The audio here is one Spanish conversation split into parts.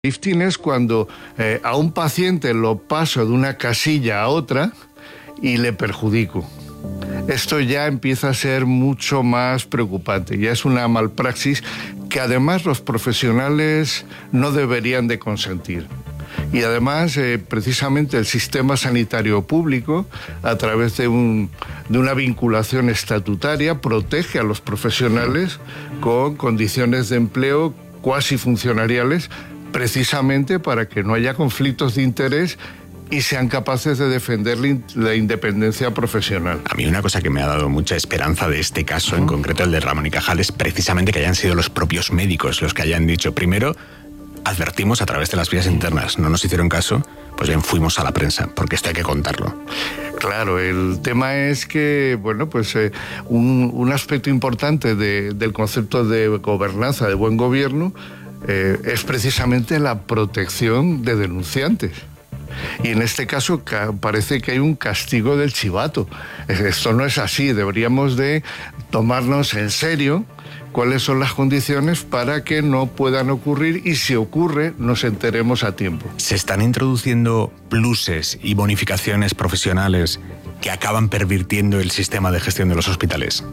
Lifting es cuando a un paciente lo paso de una casilla a otra y le perjudico. Esto ya empieza a ser mucho más preocupante. Ya es una malpraxis que además los profesionales no deberían de consentir. Y además, precisamente el sistema sanitario público, a través de una vinculación estatutaria, protege a los profesionales con condiciones de empleo cuasi funcionariales, precisamente para que no haya conflictos de interés y sean capaces de defender la independencia profesional. A mí una cosa que me ha dado mucha esperanza de este caso, en concreto el de Ramón y Cajal, es precisamente que hayan sido los propios médicos los que hayan dicho, primero, advertimos a través de las vías internas, no nos hicieron caso, pues bien, fuimos a la prensa, porque esto hay que contarlo. Claro, el tema es que, bueno, pues un aspecto importante del concepto de gobernanza, de buen gobierno, es precisamente la protección de denunciantes. Y en este caso parece que hay un castigo del chivato. Esto no es así, deberíamos de tomarnos en serio cuáles son las condiciones para que no puedan ocurrir y si ocurre nos enteremos a tiempo. ¿Se están introduciendo pluses y bonificaciones profesionales que acaban pervirtiendo el sistema de gestión de los hospitales?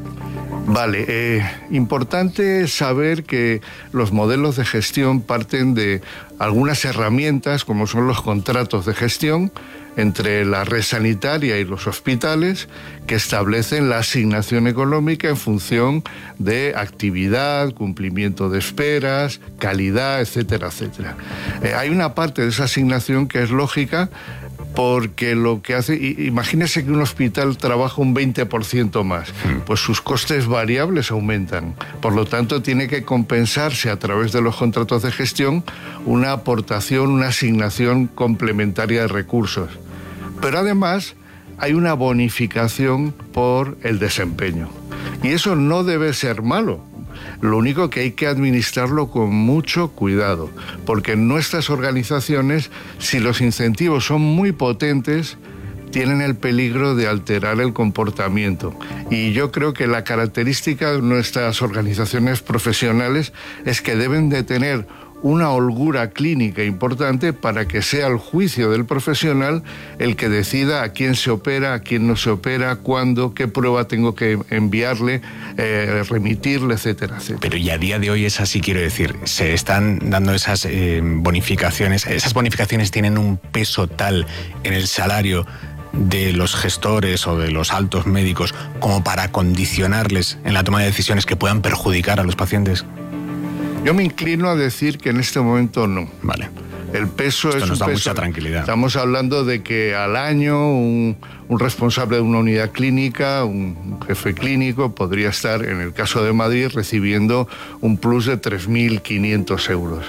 Vale, importante saber que los modelos de gestión parten de algunas herramientas, como son los contratos de gestión entre la red sanitaria y los hospitales, que establecen la asignación económica en función de actividad, cumplimiento de esperas, calidad, etcétera, etcétera. Hay una parte de esa asignación que es lógica, porque lo que hace, imagínese que un hospital trabaja un 20% más, pues sus costes variables aumentan. Por lo tanto, tiene que compensarse a través de los contratos de gestión una aportación, una asignación complementaria de recursos. Pero además hay una bonificación por el desempeño. Y eso no debe ser malo. Lo único que hay que administrarlo con mucho cuidado, porque en nuestras organizaciones, si los incentivos son muy potentes, tienen el peligro de alterar el comportamiento. Y yo creo que la característica de nuestras organizaciones profesionales es que deben de tener una holgura clínica importante para que sea el juicio del profesional el que decida a quién se opera, a quién no se opera, cuándo, qué prueba tengo que enviarle, remitirle, etcétera, etcétera. Pero y a día de hoy es así, quiero decir, se están dando esas bonificaciones. ¿Esas bonificaciones tienen un peso tal en el salario de los gestores o de los altos médicos como para condicionarles en la toma de decisiones que puedan perjudicar a los pacientes? Yo me inclino a decir que en este momento no. Vale. El peso Esto es nos un da peso. Mucha tranquilidad. Estamos hablando de que al año un responsable de una unidad clínica, un jefe clínico, podría estar, en el caso de Madrid, recibiendo un plus de 3.500 euros.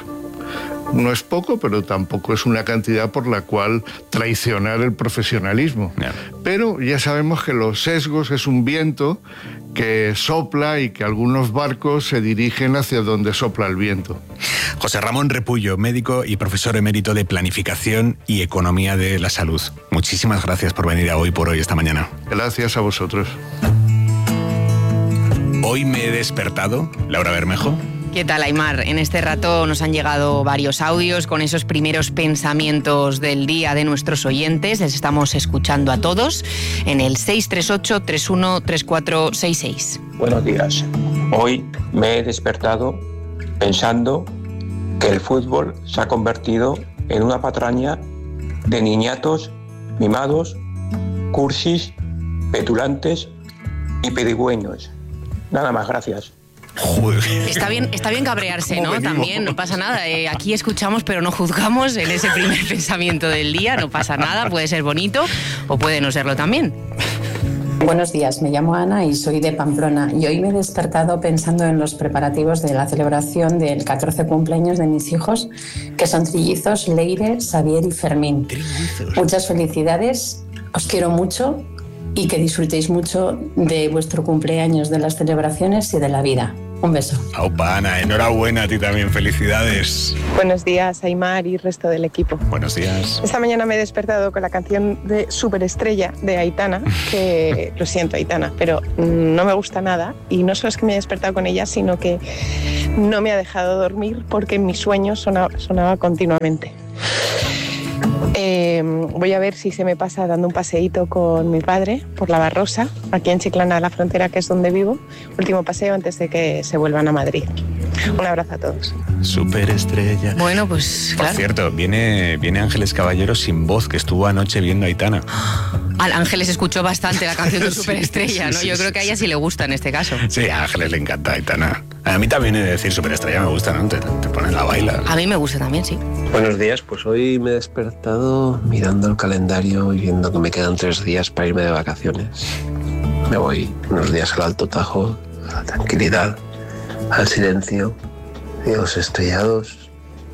No es poco, pero tampoco es una cantidad por la cual traicionar el profesionalismo. Yeah. Pero ya sabemos que los sesgos es un viento que sopla y que algunos barcos se dirigen hacia donde sopla el viento. José Ramón Repullo, médico y profesor emérito de Planificación y Economía de la Salud. Muchísimas gracias por venir a Hoy por Hoy esta mañana. Gracias a vosotros. Hoy me he despertado, Laura Bermejo. ¿Qué tal, Aimar? En este rato nos han llegado varios audios con esos primeros pensamientos del día de nuestros oyentes. Les estamos escuchando a todos en el 638-313466. Buenos días. Hoy me he despertado pensando que el fútbol se ha convertido en una patraña de niñatos mimados, cursis, petulantes y pedigüeños. Nada más, gracias. Está bien cabrearse, ¿no? También, no pasa nada. Aquí escuchamos, pero no juzgamos en ese primer pensamiento del día. No pasa nada, puede ser bonito o puede no serlo también. Buenos días, me llamo Ana y soy de Pamplona. Y hoy me he despertado pensando en los preparativos de la celebración del 14 cumpleaños de mis hijos, que son trillizos Leire, Xavier y Fermín. Muchas felicidades, os quiero mucho y que disfrutéis mucho de vuestro cumpleaños, de las celebraciones y de la vida. Un beso. Aupa, Ana, enhorabuena a ti también, felicidades. Buenos días, Aimar y resto del equipo. Buenos días. Esta mañana me he despertado con la canción de Superestrella de Aitana, que lo siento, Aitana, pero no me gusta nada. Y no solo es que me he despertado con ella, sino que no me ha dejado dormir porque en mis sueños sonaba continuamente. Voy a ver si se me pasa dando un paseíto con mi padre por la Barrosa, aquí en Chiclana, la frontera, que es donde vivo. Último paseo antes de que se vuelvan a Madrid. Un abrazo a todos. Superestrella. Bueno, pues Por claro. cierto, viene Ángeles Caballero sin voz, que estuvo anoche viendo a Aitana. Al Ángeles escuchó bastante la canción de Sí, Superestrella, ¿no? sí, Yo sí, creo que a ella sí le gusta en este caso. Sí, a Ángeles le encanta Aitana. A mí también he de decir Superestrella me gusta, ¿no? Te ponen la baila. A mí me gusta también, sí. Buenos días, pues hoy me he despertado mirando el calendario y viendo que me quedan 3 días para irme de vacaciones. Me voy unos días al Alto Tajo, a la tranquilidad, al silencio y a los estrellados.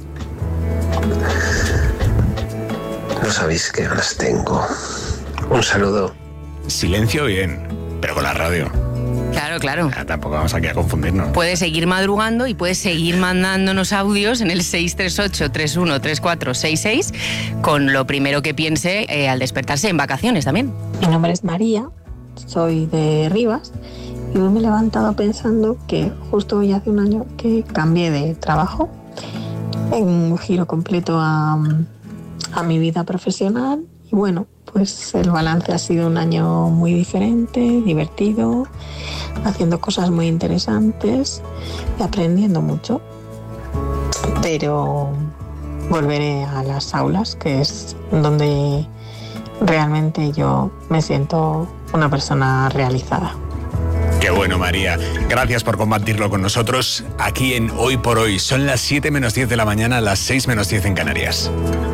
No sabéis qué ganas tengo. Un saludo. Silencio bien, pero con la radio. Claro, claro. Ya, tampoco vamos aquí a confundirnos. Puedes seguir madrugando y puedes seguir mandándonos audios en el 638-313466 con lo primero que piense al despertarse en vacaciones también. Mi nombre es María, soy de Rivas y hoy me he levantado pensando que justo hoy hace un año que cambié de trabajo en un giro completo a mi vida profesional y bueno, pues el balance ha sido un año muy diferente, divertido, haciendo cosas muy interesantes y aprendiendo mucho. Pero volveré a las aulas, que es donde realmente yo me siento una persona realizada. Qué bueno, María. Gracias por compartirlo con nosotros aquí en Hoy por Hoy. Son las 7 menos 10 de la mañana, las 6 menos 10 en Canarias.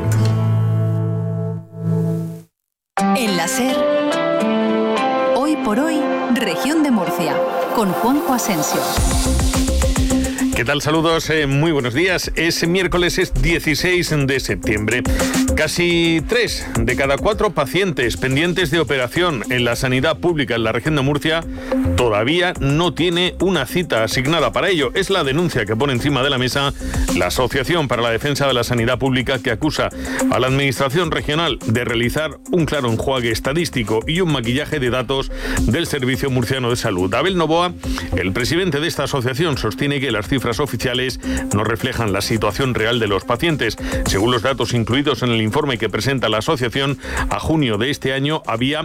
En la SER, Hoy por Hoy, Región de Murcia, con Juanjo Asensio. ¿Qué tal? Saludos, muy buenos días. Es miércoles, es 16 de septiembre. Casi 3 de cada 4 pacientes pendientes de operación en la sanidad pública en la región de Murcia todavía no tiene una cita asignada para ello. Es la denuncia que pone encima de la mesa la Asociación para la Defensa de la Sanidad Pública, que acusa a la Administración regional de realizar un claro enjuague estadístico y un maquillaje de datos del Servicio Murciano de Salud. Abel Novoa, el presidente de esta asociación, sostiene que las cifras oficiales no reflejan la situación real de los pacientes. Según los datos incluidos en el informe que presenta la asociación, a junio de este año había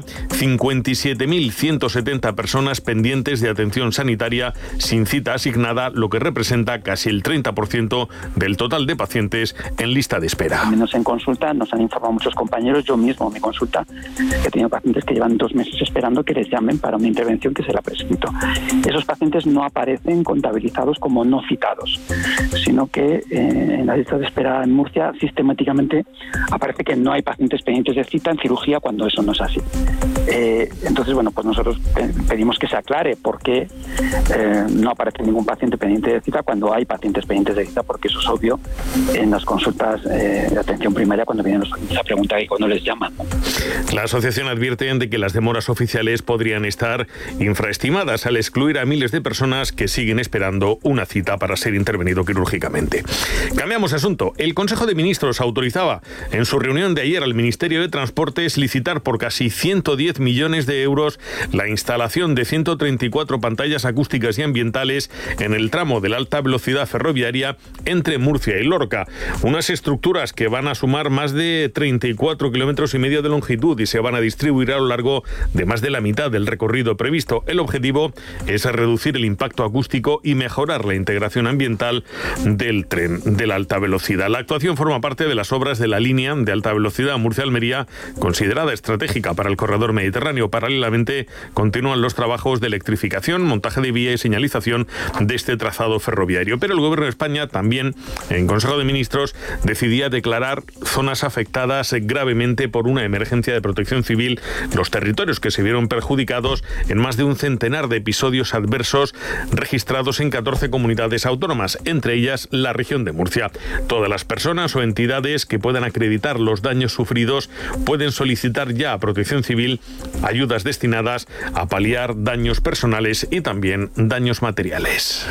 57.170 personas pendientes de atención sanitaria sin cita asignada, lo que representa casi el 30% del total de pacientes en lista de espera. Al menos en consulta nos han informado muchos compañeros, yo mismo en mi consulta he tenido pacientes que llevan 2 meses esperando que les llamen para una intervención que se le ha prescrito. Esos pacientes no aparecen contabilizados como no citados, sino que en la lista de espera en Murcia sistemáticamente aparece que no hay pacientes pendientes de cita en cirugía cuando eso no es así. Entonces, bueno, pues nosotros pedimos que se aclare por qué no aparece ningún paciente pendiente de cita cuando hay pacientes pendientes de cita, porque eso es obvio en las consultas de atención primaria cuando vienen los pacientes a preguntar y cuando les llaman, ¿no? La asociación advierte de que las demoras oficiales podrían estar infraestimadas al excluir a miles de personas que siguen esperando una cita para ser intervenido quirúrgicamente. Cambiamos de asunto. El Consejo de Ministros autorizaba en su reunión de ayer al Ministerio de Transportes licitar por casi 110 millones de euros la instalación de 134 pantallas acústicas y ambientales en el tramo de la alta velocidad ferroviaria entre Murcia y Lorca. Unas estructuras que van a sumar más de 34 kilómetros y medio de longitud y se van a distribuir a lo largo de más de la mitad del recorrido previsto. El objetivo es reducir el impacto acústico y mejorar la integración ambiental del tren de la alta velocidad. La actuación forma parte de las obras de la línea de alta velocidad Murcia-Almería, considerada estratégica para el corredor mediterráneo. Paralelamente, continúan los trabajos de electrificación, montaje de vía y señalización de este trazado ferroviario. Pero el Gobierno de España también, en Consejo de Ministros, decidía declarar zonas afectadas gravemente por una emergencia de protección civil los territorios que se vieron perjudicados en más de un centenar de episodios adversos registrados en 14 comunidades autónomas, entre ellas la región de Murcia. Todas las personas o entidades que puedan acreditar los daños sufridos pueden solicitar ya a Protección Civil ayudas destinadas a paliar daños personales y también daños materiales.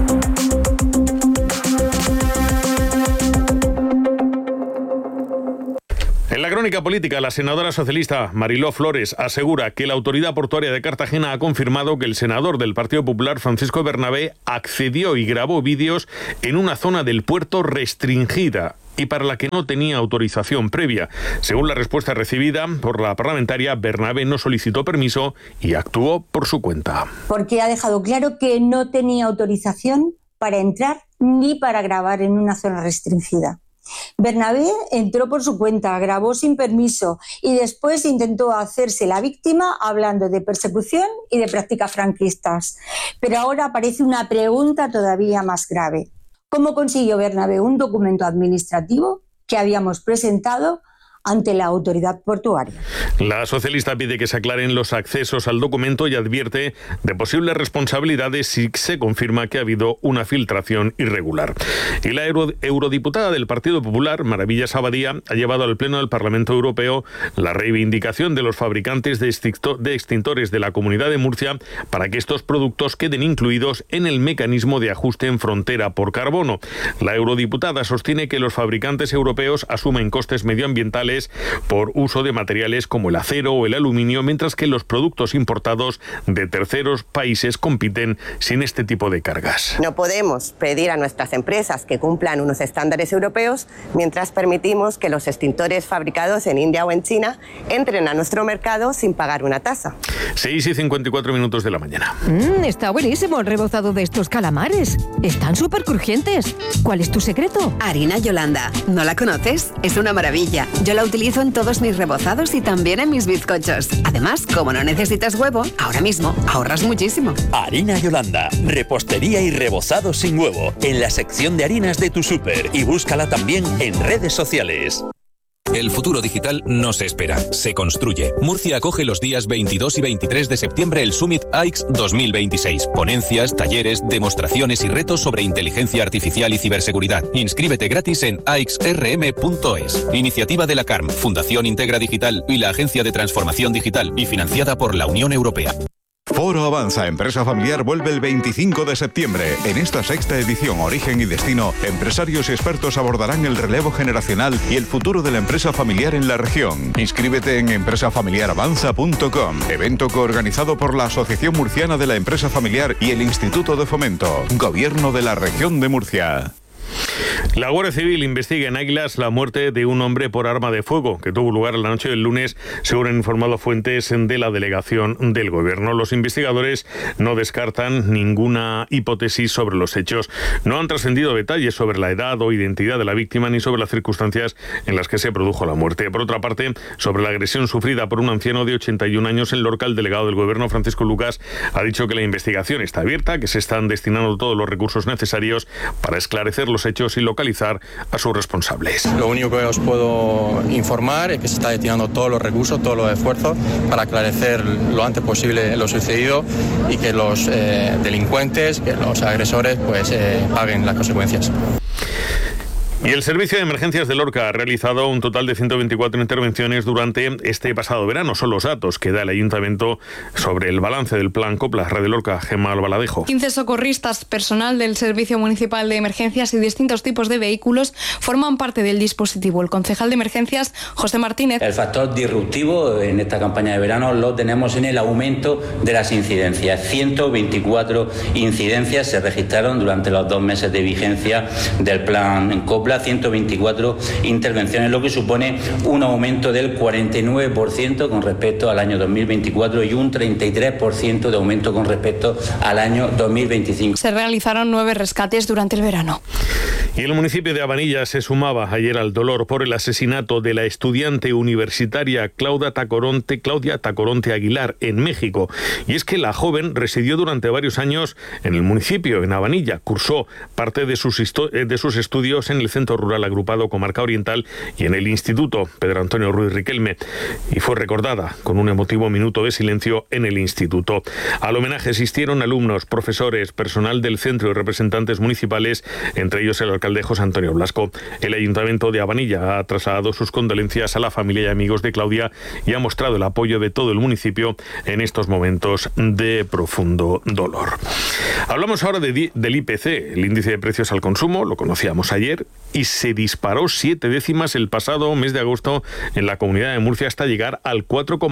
En la crónica política, la senadora socialista Mariló Flores asegura que la autoridad portuaria de Cartagena ha confirmado que el senador del Partido Popular, Francisco Bernabé, accedió y grabó vídeos en una zona del puerto restringida y para la que no tenía autorización previa. Según la respuesta recibida por la parlamentaria, Bernabé no solicitó permiso y actuó por su cuenta. Porque ha dejado claro que no tenía autorización para entrar ni para grabar en una zona restringida. Bernabé entró por su cuenta, grabó sin permiso y después intentó hacerse la víctima hablando de persecución y de prácticas franquistas. Pero ahora aparece una pregunta todavía más grave. ¿Cómo consiguió Bernabé un documento administrativo que habíamos presentado ante la autoridad portuaria? La socialista pide que se aclaren los accesos al documento y advierte de posibles responsabilidades si se confirma que ha habido una filtración irregular. Y la eurodiputada del Partido Popular, Maravillas Abadía, ha llevado al Pleno del Parlamento Europeo la reivindicación de los fabricantes de extintores de la Comunidad de Murcia para que estos productos queden incluidos en el mecanismo de ajuste en frontera por carbono. La eurodiputada sostiene que los fabricantes europeos asumen costes medioambientales por uso de materiales como el acero o el aluminio, mientras que los productos importados de terceros países compiten sin este tipo de cargas. No podemos pedir a nuestras empresas que cumplan unos estándares europeos mientras permitimos que los extintores fabricados en India o en China entren a nuestro mercado sin pagar una tasa. 6:54 de la mañana. Está buenísimo el rebozado de estos calamares. Están súper crujientes. ¿Cuál es tu secreto? Harina Yolanda. ¿No la conoces? Es una maravilla. Yo la utilizo en todos mis rebozados y también en mis bizcochos. Además, como no necesitas huevo, ahora mismo ahorras muchísimo. Harina Yolanda. Repostería y rebozado sin huevo. En la sección de harinas de tu súper. Y búscala también en redes sociales. El futuro digital no se espera, se construye. Murcia acoge los días 22 y 23 de septiembre el Summit AIX 2026. Ponencias, talleres, demostraciones y retos sobre inteligencia artificial y ciberseguridad. Inscríbete gratis en aixrm.es. Iniciativa de la CARM, Fundación Integra Digital y la Agencia de Transformación Digital y financiada por la Unión Europea. Foro Avanza Empresa Familiar vuelve el 25 de septiembre. En esta sexta edición Origen y Destino, empresarios y expertos abordarán el relevo generacional y el futuro de la empresa familiar en la región. Inscríbete en empresafamiliaravanza.com, evento coorganizado por la Asociación Murciana de la Empresa Familiar y el Instituto de Fomento, Gobierno de la Región de Murcia. La Guardia Civil investiga en Águilas la muerte de un hombre por arma de fuego que tuvo lugar la noche del lunes, según han informado fuentes de la delegación del Gobierno. Los investigadores no descartan ninguna hipótesis sobre los hechos. No han trascendido detalles sobre la edad o identidad de la víctima ni sobre las circunstancias en las que se produjo la muerte. Por otra parte, sobre la agresión sufrida por un anciano de 81 años en Lorca, el delegado del Gobierno, Francisco Lucas, ha dicho que la investigación está abierta, que se están destinando todos los recursos necesarios para esclarecer los hechos y localizar a sus responsables. Lo único que os puedo informar es que se está destinando todos los recursos, todos los esfuerzos para aclarecer lo antes posible lo sucedido y que los delincuentes, que los agresores, pues paguen las consecuencias. Y el Servicio de Emergencias de Lorca ha realizado un total de 124 intervenciones durante este pasado verano. Son los datos que da el Ayuntamiento sobre el balance del Plan Copla. Red de Lorca, Gemma Albaladejo. 15 socorristas, personal del Servicio Municipal de Emergencias y distintos tipos de vehículos forman parte del dispositivo. El concejal de Emergencias, José Martínez. El factor disruptivo en esta campaña de verano lo tenemos en el aumento de las incidencias. 124 incidencias se registraron durante los 2 meses de vigencia del Plan Copla. 124 intervenciones, lo que supone un aumento del 49% con respecto al año 2024 y un 33% de aumento con respecto al año 2025. Se realizaron 9 rescates durante el verano. Y el municipio de Habanilla se sumaba ayer al dolor por el asesinato de la estudiante universitaria Claudia Tacoronte Aguilar en México. Y es que la joven residió durante varios años en el municipio, en Habanilla. Cursó parte de sus estudios en el Centro Centro Rural Agrupado Comarca Oriental y en el Instituto Pedro Antonio Ruiz Riquelme, y fue recordada con un emotivo minuto de silencio en el instituto. Al homenaje asistieron alumnos, profesores, personal del centro y representantes municipales, entre ellos el alcalde José Antonio Blasco. El Ayuntamiento de Abanilla ha trasladado sus condolencias a la familia y amigos de Claudia y ha mostrado el apoyo de todo el municipio en estos momentos de profundo dolor. Hablamos ahora del IPC, el índice de precios al consumo, lo conocíamos ayer, y se disparó 7 décimas el pasado mes de agosto en la Comunidad de Murcia hasta llegar al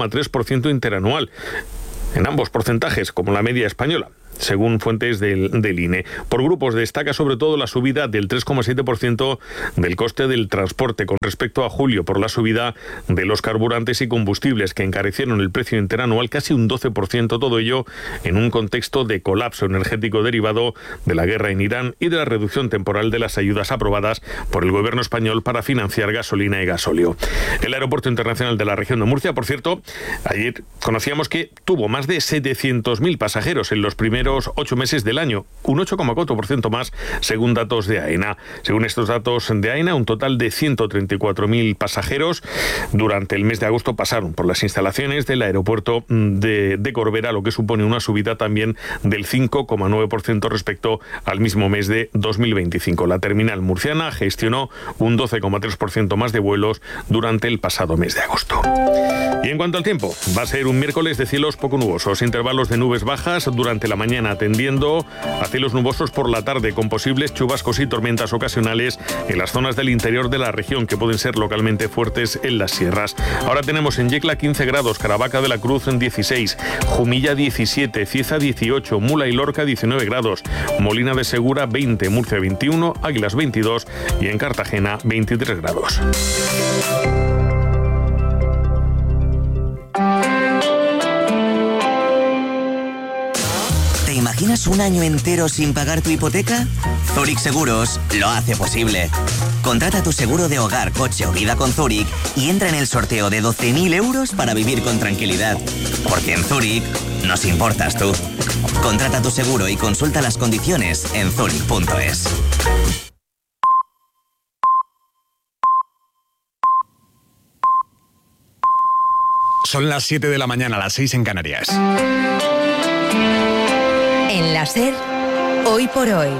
4,3% interanual. En ambos porcentajes, como la media española, según fuentes del INE. Por grupos destaca sobre todo la subida del 3,7% del coste del transporte con respecto a julio, por la subida de los carburantes y combustibles que encarecieron el precio interanual casi un 12%, todo ello en un contexto de colapso energético derivado de la guerra en Irán y de la reducción temporal de las ayudas aprobadas por el gobierno español para financiar gasolina y gasóleo. El Aeropuerto Internacional de la Región de Murcia, por cierto, ayer conocíamos que tuvo más de 700.000 pasajeros en los primeros 8 meses del año, un 8,4% más según datos de AENA. Según estos datos de AENA, un total de 134.000 pasajeros durante el mes de agosto pasaron por las instalaciones del aeropuerto de Corbera, lo que supone una subida también del 5,9% respecto al mismo mes de 2025. La terminal murciana gestionó un 12,3% más de vuelos durante el pasado mes de agosto. Y en cuanto al tiempo, va a ser un miércoles de cielos poco nubosos, intervalos de nubes bajas durante la mañana, tendiendo a cielos nubosos por la tarde, con posibles chubascos y tormentas ocasionales en las zonas del interior de la región, que pueden ser localmente fuertes en las sierras. Ahora tenemos en Yecla 15 grados, Caravaca de la Cruz en 16, Jumilla 17, Cieza 18, Mula y Lorca 19 grados, Molina de Segura 20, Murcia 21, Águilas 22 y en Cartagena 23 grados. ¿Te imaginas un año entero sin pagar tu hipoteca? Zurich Seguros lo hace posible. Contrata tu seguro de hogar, coche o vida con Zurich y entra en el sorteo de 12.000 euros para vivir con tranquilidad. Porque en Zurich nos importas tú. Contrata tu seguro y consulta las condiciones en zurich.es. Son las 7 de la mañana, las 6 en Canarias. En la SER, hoy por hoy,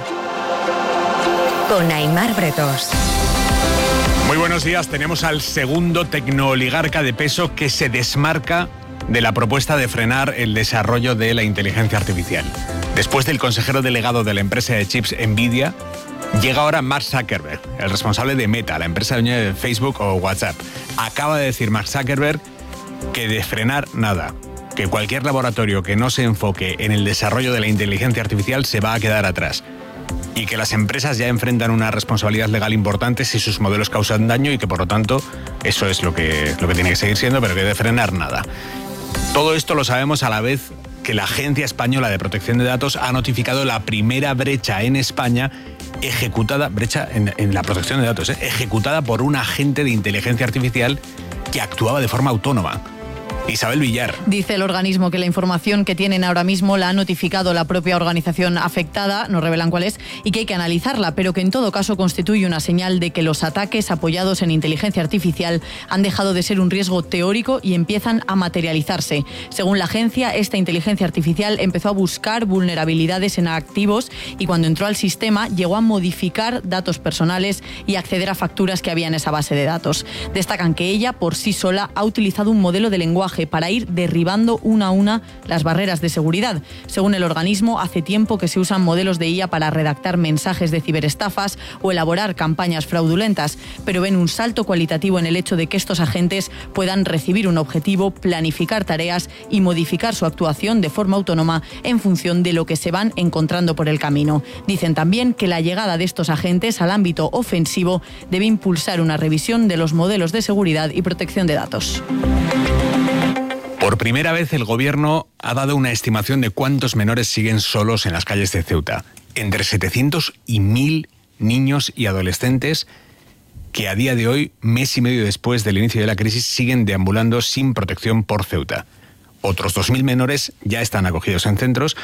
con Aimar Bretos. Muy buenos días, tenemos al segundo tecnooligarca de peso que se desmarca de la propuesta de frenar el desarrollo de la inteligencia artificial. Después del consejero delegado de la empresa de chips Nvidia, llega ahora Mark Zuckerberg, el responsable de Meta, la empresa dueña de Facebook o WhatsApp. Acaba de decir Mark Zuckerberg que de frenar nada, que cualquier laboratorio que no se enfoque en el desarrollo de la inteligencia artificial se va a quedar atrás, y que las empresas ya enfrentan una responsabilidad legal importante si sus modelos causan daño y que por lo tanto eso es lo que tiene que seguir siendo, pero que de frenar nada. Todo esto lo sabemos a la vez que la Agencia Española de Protección de Datos ha notificado la primera brecha en España ejecutada, brecha en la protección de datos, ejecutada por un agente de inteligencia artificial que actuaba de forma autónoma. Isabel Villar. Dice el organismo que la información que tienen ahora mismo la ha notificado la propia organización afectada, no revelan cuál es, y que hay que analizarla, pero que en todo caso constituye una señal de que los ataques apoyados en inteligencia artificial han dejado de ser un riesgo teórico y empiezan a materializarse. Según la agencia, esta inteligencia artificial empezó a buscar vulnerabilidades en activos y cuando entró al sistema llegó a modificar datos personales y acceder a facturas que había en esa base de datos. Destacan que ella, por sí sola, ha utilizado un modelo de lenguaje para ir derribando una a una las barreras de seguridad. Según el organismo, hace tiempo que se usan modelos de IA para redactar mensajes de ciberestafas o elaborar campañas fraudulentas, pero ven un salto cualitativo en el hecho de que estos agentes puedan recibir un objetivo, planificar tareas y modificar su actuación de forma autónoma en función de lo que se van encontrando por el camino. Dicen también que la llegada de estos agentes al ámbito ofensivo debe impulsar una revisión de los modelos de seguridad y protección de datos. Por primera vez el gobierno ha dado una estimación de cuántos menores siguen solos en las calles de Ceuta. Entre 700 y 1.000 niños y adolescentes que a día de hoy, mes y medio después del inicio de la crisis, siguen deambulando sin protección por Ceuta. Otros 2.000 menores ya están acogidos en centros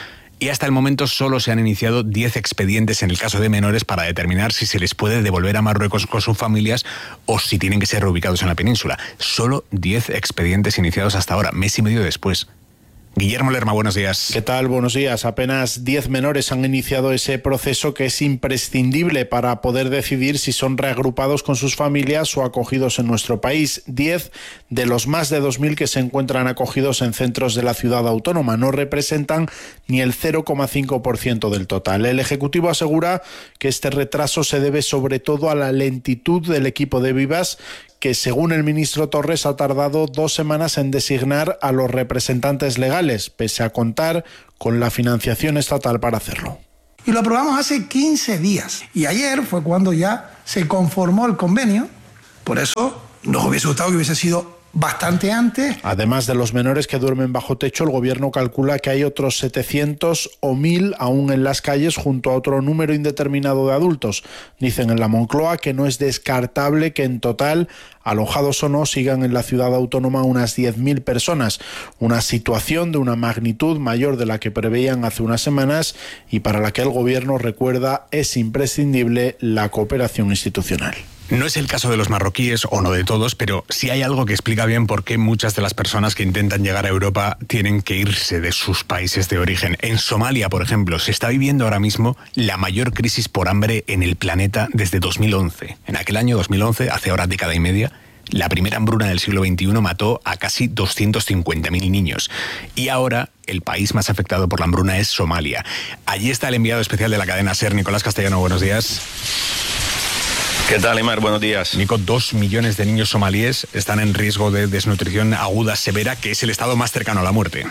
y hasta el momento solo se han iniciado 10 expedientes en el caso de menores para determinar si se les puede devolver a Marruecos con sus familias o si tienen que ser reubicados en la península. Solo 10 expedientes iniciados hasta ahora, mes y medio después. Guillermo Lerma, buenos días. ¿Qué tal? Buenos días. Apenas 10 menores han iniciado ese proceso que es imprescindible para poder decidir si son reagrupados con sus familias o acogidos en nuestro país. 10 de los más de 2.000 que se encuentran acogidos en centros de la ciudad autónoma. No representan ni el 0,5% del total. El Ejecutivo asegura que este retraso se debe sobre todo a la lentitud del equipo de Vivas, que según el ministro Torres ha tardado 2 semanas en designar a los representantes legales, pese a contar con la financiación estatal para hacerlo. Y lo aprobamos hace 15 días. Y ayer fue cuando ya se conformó el convenio. Por eso nos hubiese gustado que hubiese sido bastante antes. Además de los menores que duermen bajo techo, el gobierno calcula que hay otros 700 o 1.000 aún en las calles junto a otro número indeterminado de adultos. Dicen en la Moncloa que no es descartable que en total, alojados o no, sigan en la ciudad autónoma unas 10.000 personas. Una situación de una magnitud mayor de la que preveían hace unas semanas y para la que el gobierno recuerda es imprescindible la cooperación institucional. No es el caso de los marroquíes, o no de todos, pero sí hay algo que explica bien por qué muchas de las personas que intentan llegar a Europa tienen que irse de sus países de origen. En Somalia, por ejemplo, se está viviendo ahora mismo la mayor crisis por hambre en el planeta desde 2011. En aquel año 2011, hace ahora década y media, la primera hambruna del siglo XXI mató a casi 250.000 niños. Y ahora el país más afectado por la hambruna es Somalia. Allí está el enviado especial de la cadena SER, Nicolás Castellano. Buenos días. ¿Qué tal, Aymar? Buenos días. Nico, 2 millones de niños somalíes están en riesgo de desnutrición aguda severa, que es el estado más cercano a la muerte.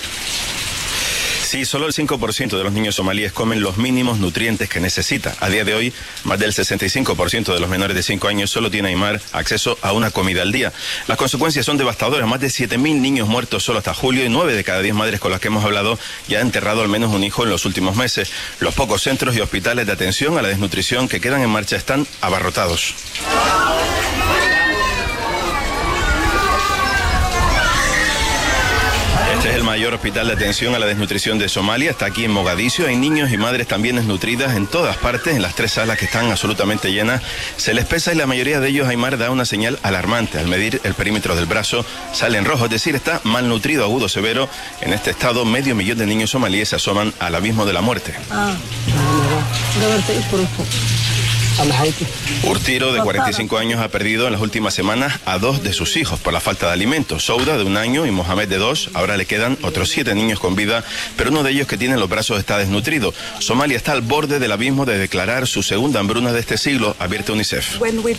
Sí, solo el 5% de los niños somalíes comen los mínimos nutrientes que necesita. A día de hoy, más del 65% de los menores de 5 años solo tiene, Aymar, acceso a una comida al día. Las consecuencias son devastadoras. Más de 7.000 niños muertos solo hasta julio y 9 de cada 10 madres con las que hemos hablado ya han enterrado al menos un hijo en los últimos meses. Los pocos centros y hospitales de atención a la desnutrición que quedan en marcha están abarrotados. Este es el mayor hospital de atención a la desnutrición de Somalia, está aquí en Mogadiscio. Hay niños y madres también desnutridas en todas partes, en las 3 salas que están absolutamente llenas. Se les pesa y la mayoría de ellos, Aymar, da una señal alarmante. Al medir el perímetro del brazo sale en rojo, es decir, está malnutrido agudo severo. En este estado, 500.000 de niños somalíes se asoman al abismo de la muerte. Urtiro, de 45 años, ha perdido en las últimas semanas a 2 de sus hijos por la falta de alimentos. Souda, de 1 año, y Mohamed, de 2. Ahora le quedan otros 7 niños con vida, pero uno de ellos que tiene en los brazos está desnutrido. Somalia está al borde del abismo de declarar su segunda hambruna de este siglo, advierte UNICEF.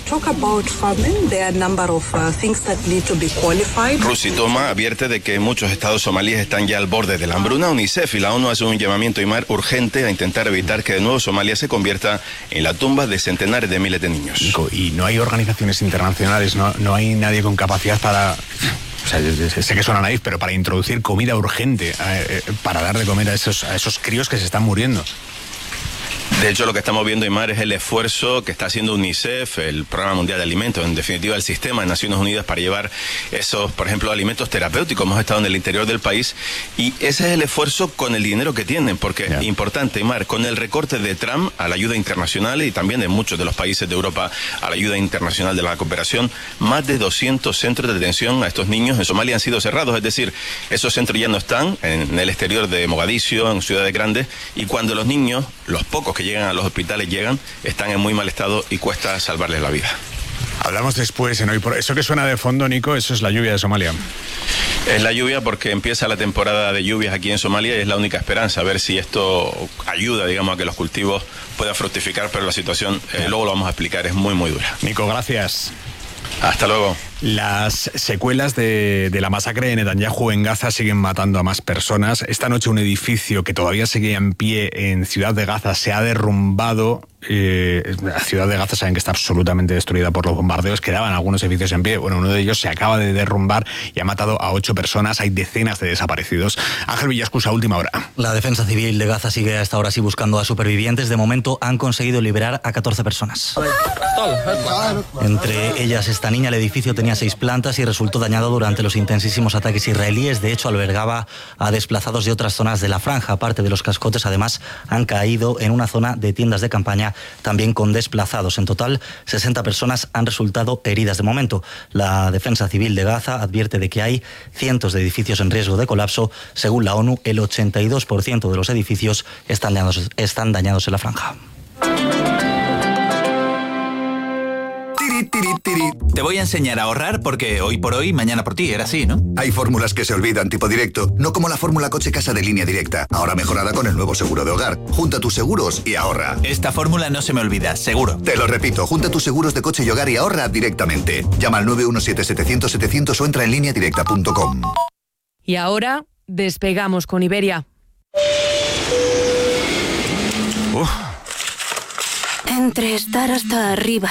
Rusi Toma advierte de que muchos estados somalíes están ya al borde de la hambruna. UNICEF y la ONU hacen un llamamiento, Aymar, urgente a intentar evitar que de nuevo Somalia se convierta en la tumba de centenares de miles de niños. Y no hay organizaciones internacionales, no hay nadie con capacidad para... O sea, sé que suena naif, pero para introducir comida urgente, para dar de comer a esos críos que se están muriendo. De hecho, lo que estamos viendo, Aymar, es el esfuerzo que está haciendo UNICEF, el Programa Mundial de Alimentos, en definitiva el sistema de Naciones Unidas, para llevar esos, por ejemplo, alimentos terapéuticos. Hemos estado en el interior del país y ese es el esfuerzo con el dinero que tienen, porque importante, Aymar, con el recorte de Trump a la ayuda internacional y también de muchos de los países de Europa a la ayuda internacional de la cooperación, más de 200 centros de detención a estos niños en Somalia han sido cerrados, es decir, esos centros ya no están en el exterior de Mogadiscio, en ciudades grandes, y cuando los niños, los pocos que llegan a los hospitales están en muy mal estado y cuesta salvarles la vida. Hablamos después en Hoy por Hoy. Eso que suena de fondo, Nico, eso es la lluvia de Somalia. Es la lluvia porque empieza la temporada de lluvias aquí en Somalia y es la única esperanza, a ver si esto ayuda, digamos, a que los cultivos puedan fructificar, pero la situación, luego lo vamos a explicar, es muy, muy dura. Nico, gracias. Hasta luego. Las secuelas de la masacre de Netanyahu en Gaza siguen matando a más personas. Esta noche un edificio que todavía seguía en pie en Ciudad de Gaza se ha derrumbado. La Ciudad de Gaza saben que está absolutamente destruida por los bombardeos. Quedaban algunos edificios en pie. Bueno, uno de ellos se acaba de derrumbar y ha matado a 8 personas. Hay decenas de desaparecidos. Ángel Villascusa, última hora. La Defensa Civil de Gaza sigue hasta ahora sí buscando a supervivientes. De momento han conseguido liberar a 14 personas. Entre ellas esta niña. El edificio tenía tenía 6 plantas y resultó dañado durante los intensísimos ataques israelíes. De hecho, albergaba a desplazados de otras zonas de la franja. Parte de los cascotes, además, han caído en una zona de tiendas de campaña, también con desplazados. En total, 60 personas han resultado heridas de momento. La Defensa Civil de Gaza advierte de que hay cientos de edificios en riesgo de colapso. Según la ONU, el 82% de los edificios están dañados en la franja. Te voy a enseñar a ahorrar porque hoy por hoy, mañana por ti, era así, ¿no? Hay fórmulas que se olvidan, tipo directo, no como la fórmula coche-casa de Línea Directa, ahora mejorada con el nuevo seguro de hogar. Junta tus seguros y ahorra. Esta fórmula no se me olvida, seguro. Te lo repito, junta tus seguros de coche y hogar y ahorra directamente. Llama al 917-700-700 o entra en lineadirecta.com. Y ahora, despegamos con Iberia. Entre estar hasta arriba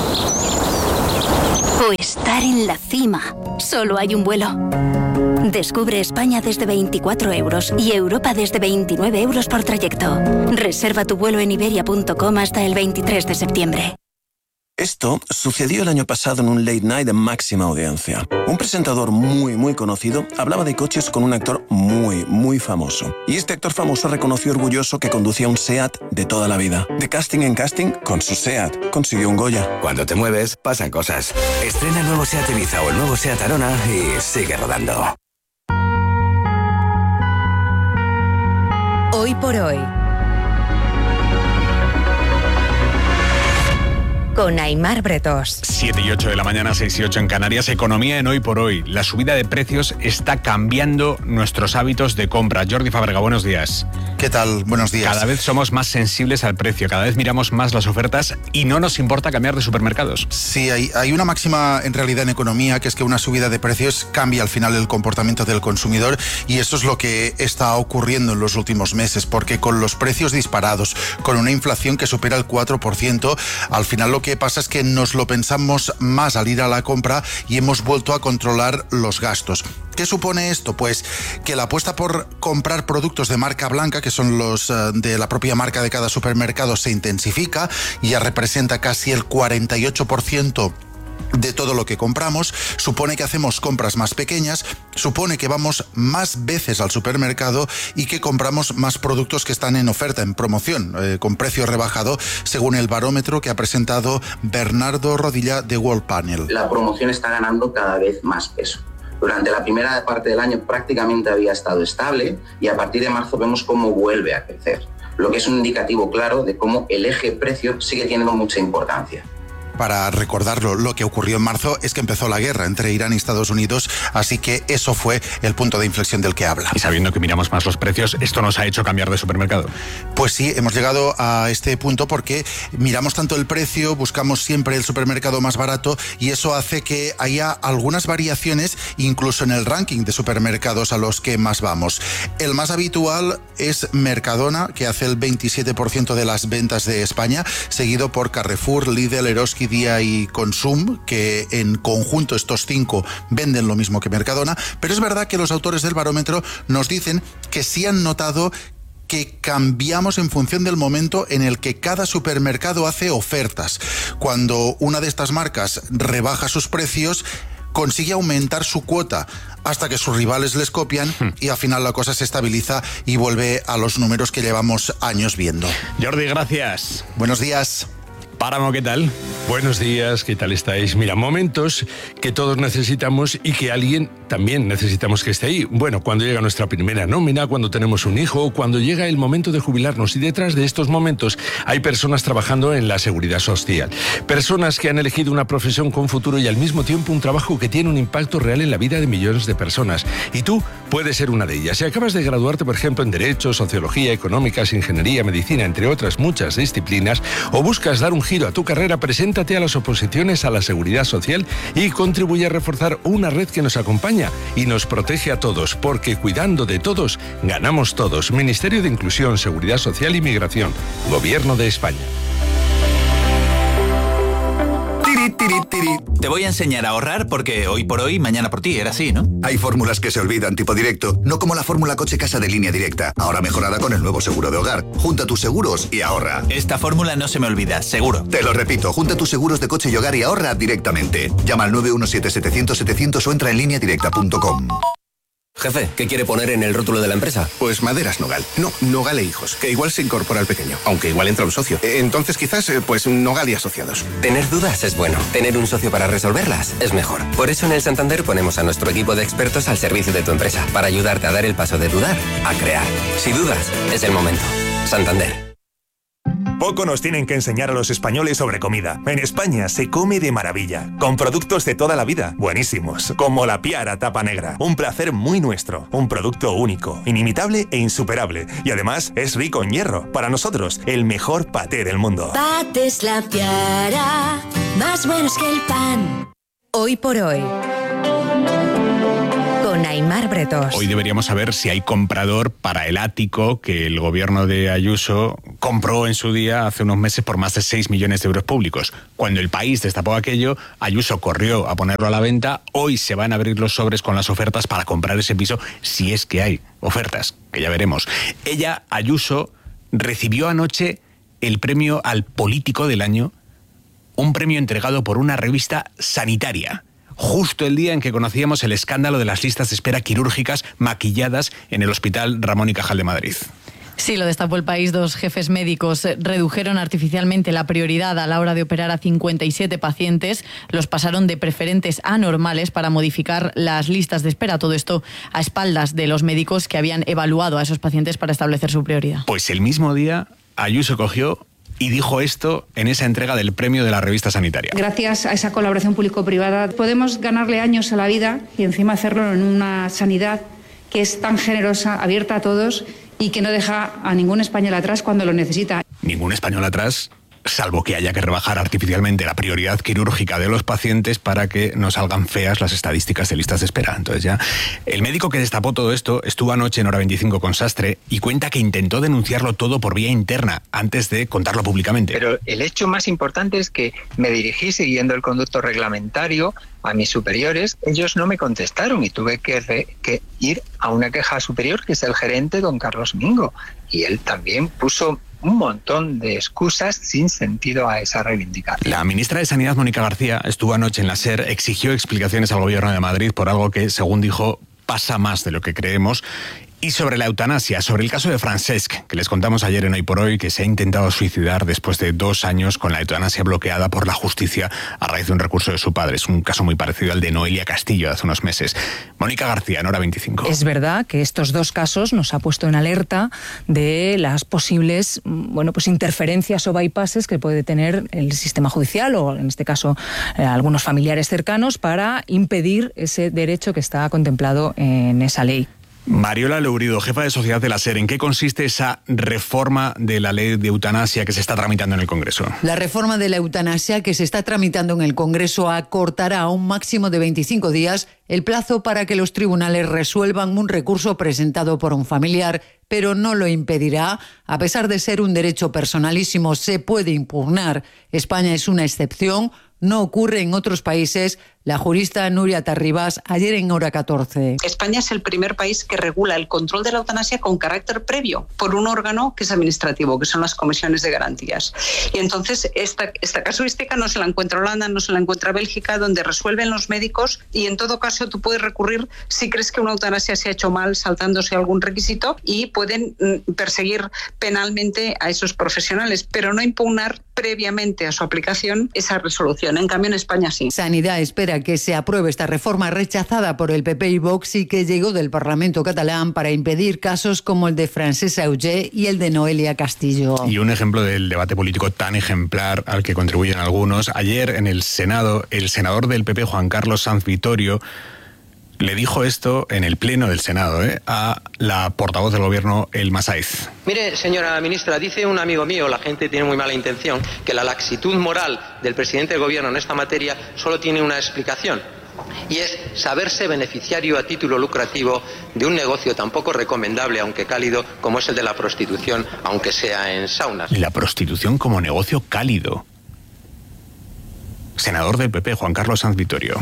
o estar en la cima, solo hay un vuelo. Descubre España desde 24 euros y Europa desde 29 euros por trayecto. Reserva tu vuelo en iberia.com hasta el 23 de septiembre. Esto sucedió el año pasado en un late night de máxima audiencia. Un presentador muy conocido hablaba de coches con un actor muy famoso. Y este actor famoso reconoció orgulloso que conducía un SEAT de toda la vida. De casting en casting, con su SEAT consiguió un Goya. Cuando te mueves, pasan cosas. Estrena el nuevo SEAT Ibiza o el nuevo SEAT Arona y sigue rodando. Hoy por hoy. Con Aimar Bretos. 7 y 8 de la mañana, 6 y 8 en Canarias. Economía en Hoy por Hoy. La subida de precios está cambiando nuestros hábitos de compra. Jordi Fábrega, buenos días. ¿Qué tal? Buenos días. Cada vez somos más sensibles al precio, cada vez miramos más las ofertas y no nos importa cambiar de supermercados. Sí, hay una máxima en realidad en economía, que es que una subida de precios cambia al final el comportamiento del consumidor, y eso es lo que está ocurriendo en los últimos meses, porque con los precios disparados, con una inflación que supera el 4%, al final lo que pasa es que nos lo pensamos más al ir a la compra y hemos vuelto a controlar los gastos. ¿Qué supone esto? Pues que la apuesta por comprar productos de marca blanca, que son los de la propia marca de cada supermercado, se intensifica y ya representa casi el 48% de todo lo que compramos. Supone que hacemos compras más pequeñas, supone que vamos más veces al supermercado y que compramos más productos que están en oferta, en promoción, con precio rebajado, según el barómetro que ha presentado Bernardo Rodilla de World Panel. La promoción está ganando cada vez más peso. Durante la primera parte del año prácticamente había estado estable y a partir de marzo vemos cómo vuelve a crecer, lo que es un indicativo claro de cómo el eje precio sigue teniendo mucha importancia. Para recordarlo, lo que ocurrió en marzo es que empezó la guerra entre Irán y Estados Unidos, así que eso fue el punto de inflexión del que habla. Y sabiendo que miramos más los precios, ¿esto nos ha hecho cambiar de supermercado? Pues sí, hemos llegado a este punto porque miramos tanto el precio, buscamos siempre el supermercado más barato y eso hace que haya algunas variaciones incluso en el ranking de supermercados a los que más vamos. El más habitual es Mercadona, que hace el 27% de las ventas de España, seguido por Carrefour, Lidl, Eroski, Día y Consum, que en conjunto estos 5 venden lo mismo que Mercadona, pero es verdad que los autores del barómetro nos dicen que sí han notado que cambiamos en función del momento en el que cada supermercado hace ofertas. Cuando una de estas marcas rebaja sus precios, consigue aumentar su cuota hasta que sus rivales les copian y al final la cosa se estabiliza y vuelve a los números que llevamos años viendo. Jordi, gracias. Buenos días. Páramo, ¿qué tal? Buenos días, ¿qué tal estáis? Mira, momentos que todos necesitamos y que alguien también necesitamos que esté ahí. Bueno, cuando llega nuestra primera nómina, cuando tenemos un hijo o cuando llega el momento de jubilarnos. Y detrás de estos momentos hay personas trabajando en la seguridad social. Personas que han elegido una profesión con futuro y al mismo tiempo un trabajo que tiene un impacto real en la vida de millones de personas. Y tú puedes ser una de ellas. Si acabas de graduarte, por ejemplo, en Derecho, Sociología, Económicas, Ingeniería, Medicina, entre otras muchas disciplinas, o buscas dar un giro a tu carrera, preséntate a las oposiciones a la Seguridad Social y contribuye a reforzar una red que nos acompaña y nos protege a todos, porque cuidando de todos, ganamos todos. Ministerio de Inclusión, Seguridad Social y Migración. Gobierno de España. Tiri. Te voy a enseñar a ahorrar porque hoy por hoy, mañana por ti, era así, ¿no? Hay fórmulas que se olvidan, tipo directo, no como la fórmula coche-casa de Línea Directa, ahora mejorada con el nuevo seguro de hogar. Junta tus seguros y ahorra. Esta fórmula no se me olvida, seguro. Te lo repito, junta tus seguros de coche y hogar y ahorra directamente. Llama al 917-700-700 o entra en lineadirecta.com. Jefe, ¿qué quiere poner en el rótulo de la empresa? Pues Maderas Nogal. No, Nogal e Hijos, que igual se incorpora al pequeño, aunque igual entra un socio. Entonces quizás, pues Nogal y Asociados. Tener dudas es bueno. Tener un socio para resolverlas es mejor. Por eso en el Santander ponemos a nuestro equipo de expertos al servicio de tu empresa, para ayudarte a dar el paso de dudar a crear. Si dudas, es el momento. Santander. Poco nos tienen que enseñar a los españoles sobre comida. En España se come de maravilla, con productos de toda la vida, buenísimos, como la Piara Tapa Negra. Un placer muy nuestro, un producto único, inimitable e insuperable. Y además es rico en hierro. Para nosotros, el mejor paté del mundo. Patés La Piara, más buenos que el pan. Hoy por hoy. Con Aimar Bretos. Hoy deberíamos saber si hay comprador para el ático que el gobierno de Ayuso compró en su día hace unos meses por más de 6 millones de euros públicos. Cuando el país destapó aquello, Ayuso corrió a ponerlo a la venta. Hoy se van a abrir los sobres con las ofertas para comprar ese piso, si es que hay ofertas, que ya veremos. Ella, Ayuso, recibió anoche el premio al político del año, un premio entregado por una revista sanitaria, justo el día en que conocíamos el escándalo de las listas de espera quirúrgicas maquilladas en el Hospital Ramón y Cajal de Madrid. Sí, lo destapó El País. 2 jefes médicos redujeron artificialmente la prioridad a la hora de operar a 57 pacientes. Los pasaron de preferentes a normales para modificar las listas de espera. Todo esto a espaldas de los médicos que habían evaluado a esos pacientes para establecer su prioridad. Pues el mismo día, Ayuso cogió y dijo esto en esa entrega del premio de la revista sanitaria. Gracias a esa colaboración público-privada podemos ganarle años a la vida y encima hacerlo en una sanidad que es tan generosa, abierta a todos y que no deja a ningún español atrás cuando lo necesita. Ningún español atrás, salvo que haya que rebajar artificialmente la prioridad quirúrgica de los pacientes para que no salgan feas las estadísticas de listas de espera. Entonces ya, el médico que destapó todo esto estuvo anoche en Hora 25 con Sastre y cuenta que intentó denunciarlo todo por vía interna antes de contarlo públicamente. Pero el hecho más importante es que me dirigí siguiendo el conducto reglamentario a mis superiores. Ellos no me contestaron y tuve que ir a una queja superior, que es el gerente, don Carlos Mingo. Y él también puso un montón de excusas sin sentido a esa reivindicación. La ministra de Sanidad, Mónica García, estuvo anoche en la SER, exigió explicaciones al gobierno de Madrid por algo que, según dijo, pasa más de lo que creemos. Y sobre la eutanasia, sobre el caso de Francesc, que les contamos ayer en Hoy por Hoy, que se ha intentado suicidar después de 2 años con la eutanasia bloqueada por la justicia a raíz de un recurso de su padre. Es un caso muy parecido al de Noelia Castillo de hace unos meses. Mónica García, en Hora 25. Es verdad que estos 2 casos nos ha puesto en alerta de las posibles, interferencias o bypasses que puede tener el sistema judicial o, en este caso, algunos familiares cercanos para impedir ese derecho que está contemplado en esa ley. Mariola Lourido, jefa de sociedad de la SER, ¿en qué consiste esa reforma de la ley de eutanasia que se está tramitando en el Congreso? La reforma de la eutanasia que se está tramitando en el Congreso acortará a un máximo de 25 días el plazo para que los tribunales resuelvan un recurso presentado por un familiar, pero no lo impedirá. A pesar de ser un derecho personalísimo, se puede impugnar. España es una excepción. No ocurre en otros países. La jurista Nuria Tarribas, ayer en Hora 14. España es el primer país que regula el control de la eutanasia con carácter previo por un órgano que es administrativo, que son las comisiones de garantías. Y entonces esta casuística no se la encuentra Holanda, no se la encuentra Bélgica, donde resuelven los médicos y en todo caso tú puedes recurrir si crees que una eutanasia se ha hecho mal saltándose algún requisito y pueden perseguir penalmente a esos profesionales, pero no impugnar previamente a su aplicación esa resolución. En cambio en España sí. Sanidad espera que se apruebe esta reforma rechazada por el PP y Vox y que llegó del Parlamento catalán para impedir casos como el de Francesc Auger y el de Noelia Castillo. Y un ejemplo del debate político tan ejemplar al que contribuyen algunos. Ayer en el Senado, el senador del PP, Juan Carlos Sanz Vitorio, le dijo esto en el pleno del Senado a la portavoz del gobierno, Elma Sáez. Mire, señora ministra, dice un amigo mío, la gente tiene muy mala intención, que la laxitud moral del presidente del gobierno en esta materia solo tiene una explicación, y es saberse beneficiario a título lucrativo de un negocio tan poco recomendable, aunque cálido, como es el de la prostitución, aunque sea en saunas. La prostitución como negocio cálido. senador del PP, Juan Carlos Sanz Vittorio.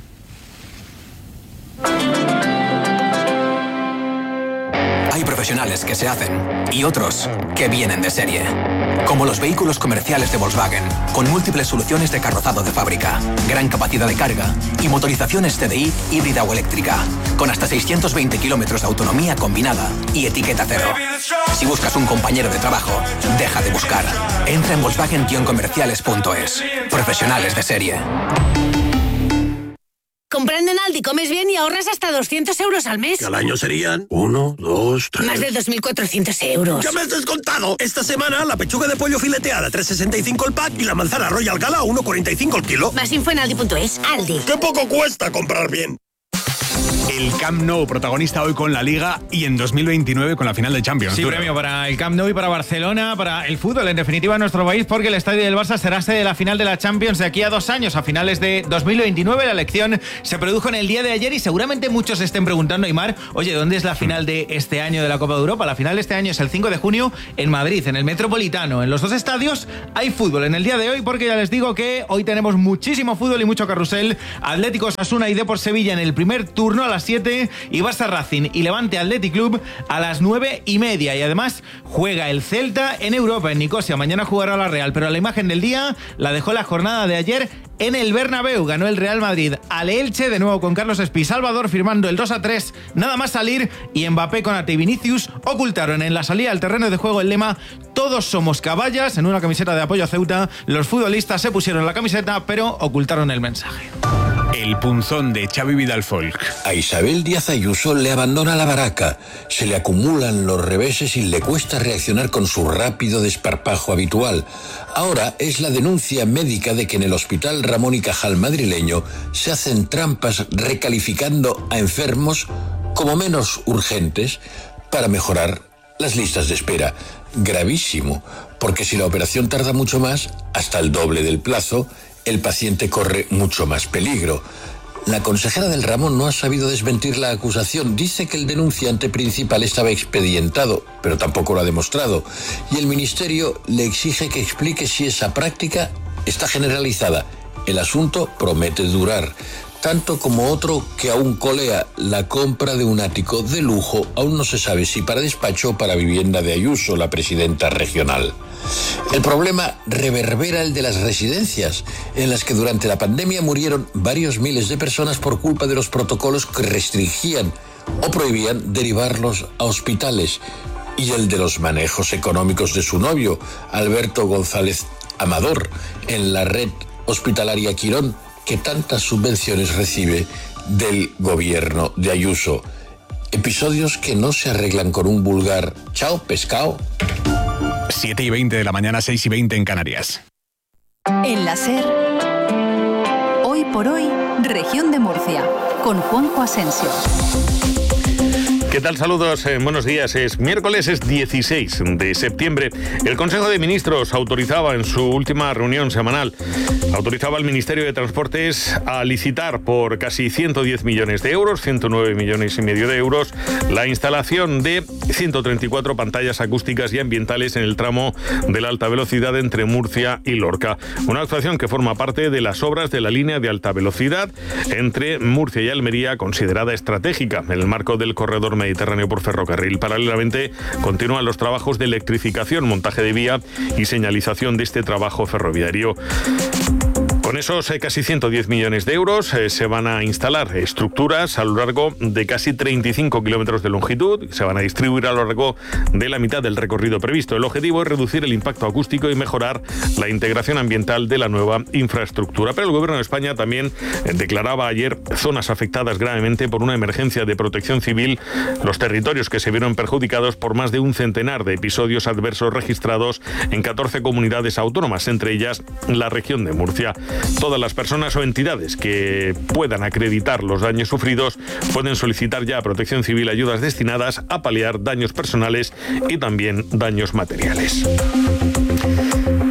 Hay profesionales que se hacen y otros que vienen de serie. Como los vehículos comerciales de Volkswagen, con múltiples soluciones de carrozado de fábrica, gran capacidad de carga y motorizaciones TDI híbrida o eléctrica, con hasta 620 kilómetros de autonomía combinada y etiqueta cero. Si buscas un compañero de trabajo, deja de buscar. Entra en Volkswagen-comerciales.es. Profesionales de serie. Comprando en Aldi comes bien y ahorras hasta 200 euros al mes. Que al año serían 1, 2, 3... Más de 2.400 euros. ¡Ya me has descontado! Esta semana la pechuga de pollo fileteada 3,65 el pack y la manzana Royal Gala 1,45 el kilo. Más info en Aldi.es. Aldi. ¡Qué poco cuesta comprar bien! El Camp Nou, protagonista hoy con la Liga y en 2029 con la final de Champions. Sí, premio para el Camp Nou y para Barcelona, para el fútbol en definitiva en nuestro país, porque el estadio del Barça será sede de la final de la Champions de aquí a 2 años, a finales de 2029. La elección se produjo en el día de ayer y seguramente muchos se estén preguntando, Aimar, oye, ¿dónde es la final de este año de la Copa de Europa? La final de este año es el 5 de junio en Madrid, en el Metropolitano. En los 2 estadios hay fútbol en el día de hoy, porque ya les digo que hoy tenemos muchísimo fútbol y mucho carrusel. Atlético Osasuna y Depor Sevilla en el primer turno a las 7 y Barça Racing y Levante Athletic Club a las 9:30. Y además juega el Celta en Europa, en Nicosia. Mañana jugará la Real, pero la imagen del día la dejó la jornada de ayer en el Bernabéu. Ganó el Real Madrid al Elche, de nuevo con Carlos Espí Salvador firmando el 2-3 nada más salir, y Mbappé, Konaté y Vinicius ocultaron en la salida al terreno de juego el lema "Todos somos caballas" en una camiseta de apoyo a Ceuta. Los futbolistas se pusieron la camiseta pero ocultaron el mensaje. El punzón de Xavi Vidal Folk. A Isabel Díaz Ayuso le abandona la baraca, se le acumulan los reveses y le cuesta reaccionar con su rápido desparpajo habitual. Ahora es la denuncia médica de que en el Hospital Ramón y Cajal madrileño se hacen trampas recalificando a enfermos como menos urgentes para mejorar las listas de espera. Gravísimo, porque si la operación tarda mucho más, hasta el doble del plazo, el paciente corre mucho más peligro. La consejera del Ramón no ha sabido desmentir la acusación. Dice que el denunciante principal estaba expedientado, pero tampoco lo ha demostrado. Y el ministerio le exige que explique si esa práctica está generalizada. El asunto promete durar. Tanto como otro que aún colea, la compra de un ático de lujo. Aún no se sabe si para despacho o para vivienda de Ayuso, la presidenta regional. El problema reverbera el de las residencias, en las que durante la pandemia murieron varios miles de personas por culpa de los protocolos que restringían o prohibían derivarlos a hospitales, y el de los manejos económicos de su novio, Alberto González Amador, en la red hospitalaria Quirón, que tantas subvenciones recibe del gobierno de Ayuso. Episodios que no se arreglan con un vulgar "chao, pescado". 7:20 de la mañana, 6:20 en Canarias. En la SER, hoy por hoy, Región de Murcia, con Juanjo Asensio. ¿Qué tal? Saludos, buenos días. Es miércoles, es 16 de septiembre. El Consejo de Ministros autorizaba en su última reunión semanal, autorizaba al Ministerio de Transportes a licitar por casi 110 millones de euros, 109 millones y medio de euros, la instalación de 134 pantallas acústicas y ambientales en el tramo de la alta velocidad entre Murcia y Lorca. Una actuación que forma parte de las obras de la línea de alta velocidad entre Murcia y Almería, considerada estratégica en el marco del corredor mediterráneo por ferrocarril. Paralelamente, continúan los trabajos de electrificación, montaje de vía y señalización de este trabajo ferroviario. Con esos casi 110 millones de euros se van a instalar estructuras a lo largo de casi 35 kilómetros de longitud. Se van a distribuir a lo largo de la mitad del recorrido previsto. El objetivo es reducir el impacto acústico y mejorar la integración ambiental de la nueva infraestructura. Pero el Gobierno de España también declaraba ayer zonas afectadas gravemente por una emergencia de protección civil, los territorios que se vieron perjudicados por más de un centenar de episodios adversos registrados en 14 comunidades autónomas, entre ellas la región de Murcia. Todas las personas o entidades que puedan acreditar los daños sufridos pueden solicitar ya a Protección Civil ayudas destinadas a paliar daños personales y también daños materiales.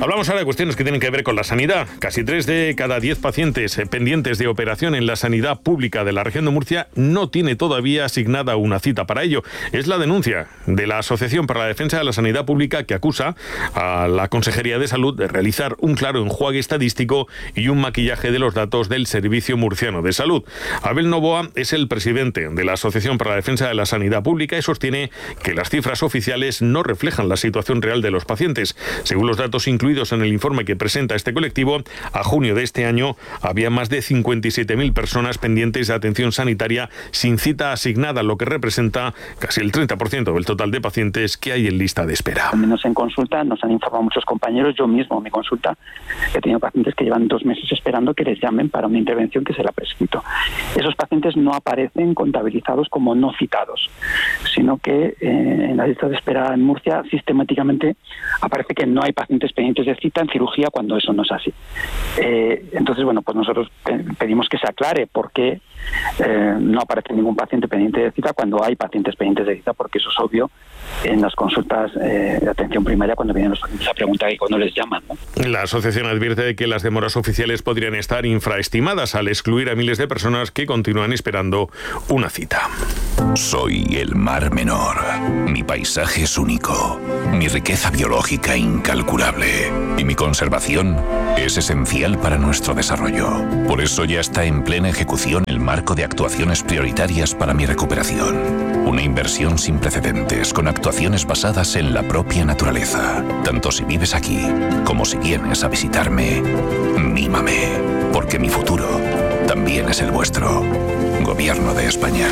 Hablamos ahora de cuestiones que tienen que ver con la sanidad. Casi 3 de cada 10 pacientes pendientes de operación en la sanidad pública de la región de Murcia no tiene todavía asignada una cita para ello. Es la denuncia de la Asociación para la Defensa de la Sanidad Pública, que acusa a la Consejería de Salud de realizar un claro enjuague estadístico y un maquillaje de los datos del Servicio Murciano de Salud. Abel Novoa es el presidente de la Asociación para la Defensa de la Sanidad Pública y sostiene que las cifras oficiales no reflejan la situación real de los pacientes. Según los datos incluidos en el informe que presenta este colectivo, a junio de este año había más de 57.000 personas pendientes de atención sanitaria sin cita asignada, lo que representa casi el 30% del total de pacientes que hay en lista de espera. Al menos en consulta nos han informado muchos compañeros, yo mismo en mi consulta he tenido pacientes que llevan 2 meses esperando que les llamen para una intervención que se le ha prescrito. Esos pacientes no aparecen contabilizados como no citados, sino que en la lista de espera en Murcia sistemáticamente aparece que no hay pacientes pendientes de cita en cirugía cuando eso no es así. Entonces, bueno, pues nosotros pedimos que se aclare por qué no aparece ningún paciente pendiente de cita cuando hay pacientes pendientes de cita, porque eso es obvio en las consultas de atención primaria cuando vienen los pacientes a preguntar y cuando les llaman, ¿no? La asociación advierte de que las demoras oficiales podrían estar infraestimadas al excluir a miles de personas que continúan esperando una cita. Soy el Mar Menor. Mi paisaje es único, mi riqueza biológica incalculable y mi conservación es esencial para nuestro desarrollo. Por eso ya está en plena ejecución el marco de actuaciones prioritarias para mi recuperación. Una inversión sin precedentes con actuaciones basadas en la propia naturaleza. Tanto si vives aquí como si vienes a visitarme, mímame, porque mi futuro también es el vuestro. Gobierno de España.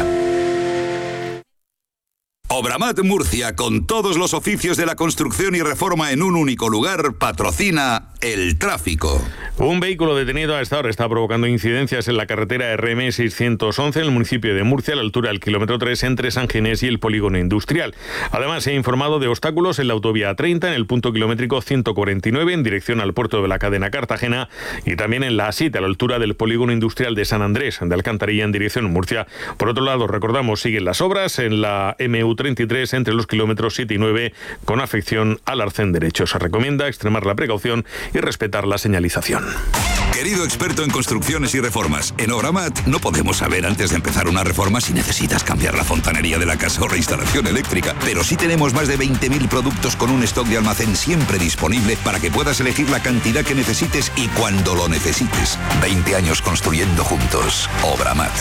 Obramat Murcia, con todos los oficios de la construcción y reforma en un único lugar, patrocina el tráfico. Un vehículo detenido a esta hora está provocando incidencias en la carretera RM611 en el municipio de Murcia, a la altura del kilómetro 3 entre San Genés y el polígono industrial. Además, se ha informado de obstáculos en la autovía 30 en el punto kilométrico 149 en dirección al puerto de la cadena Cartagena y también en la A7 a la altura del polígono industrial de San Andrés de Alcantarilla en dirección Murcia. Por otro lado, recordamos, siguen las obras en la MU33 entre los kilómetros 7 y 9 con afección al arcén derecho. Se recomienda extremar la precaución y respetar la señalización. Querido experto en construcciones y reformas, en Obramat no podemos saber antes de empezar una reforma si necesitas cambiar la fontanería de la casa o reinstalación eléctrica, pero sí tenemos más de 20.000 productos con un stock de almacén siempre disponible para que puedas elegir la cantidad que necesites y cuando lo necesites. 20 años construyendo juntos. Obramat.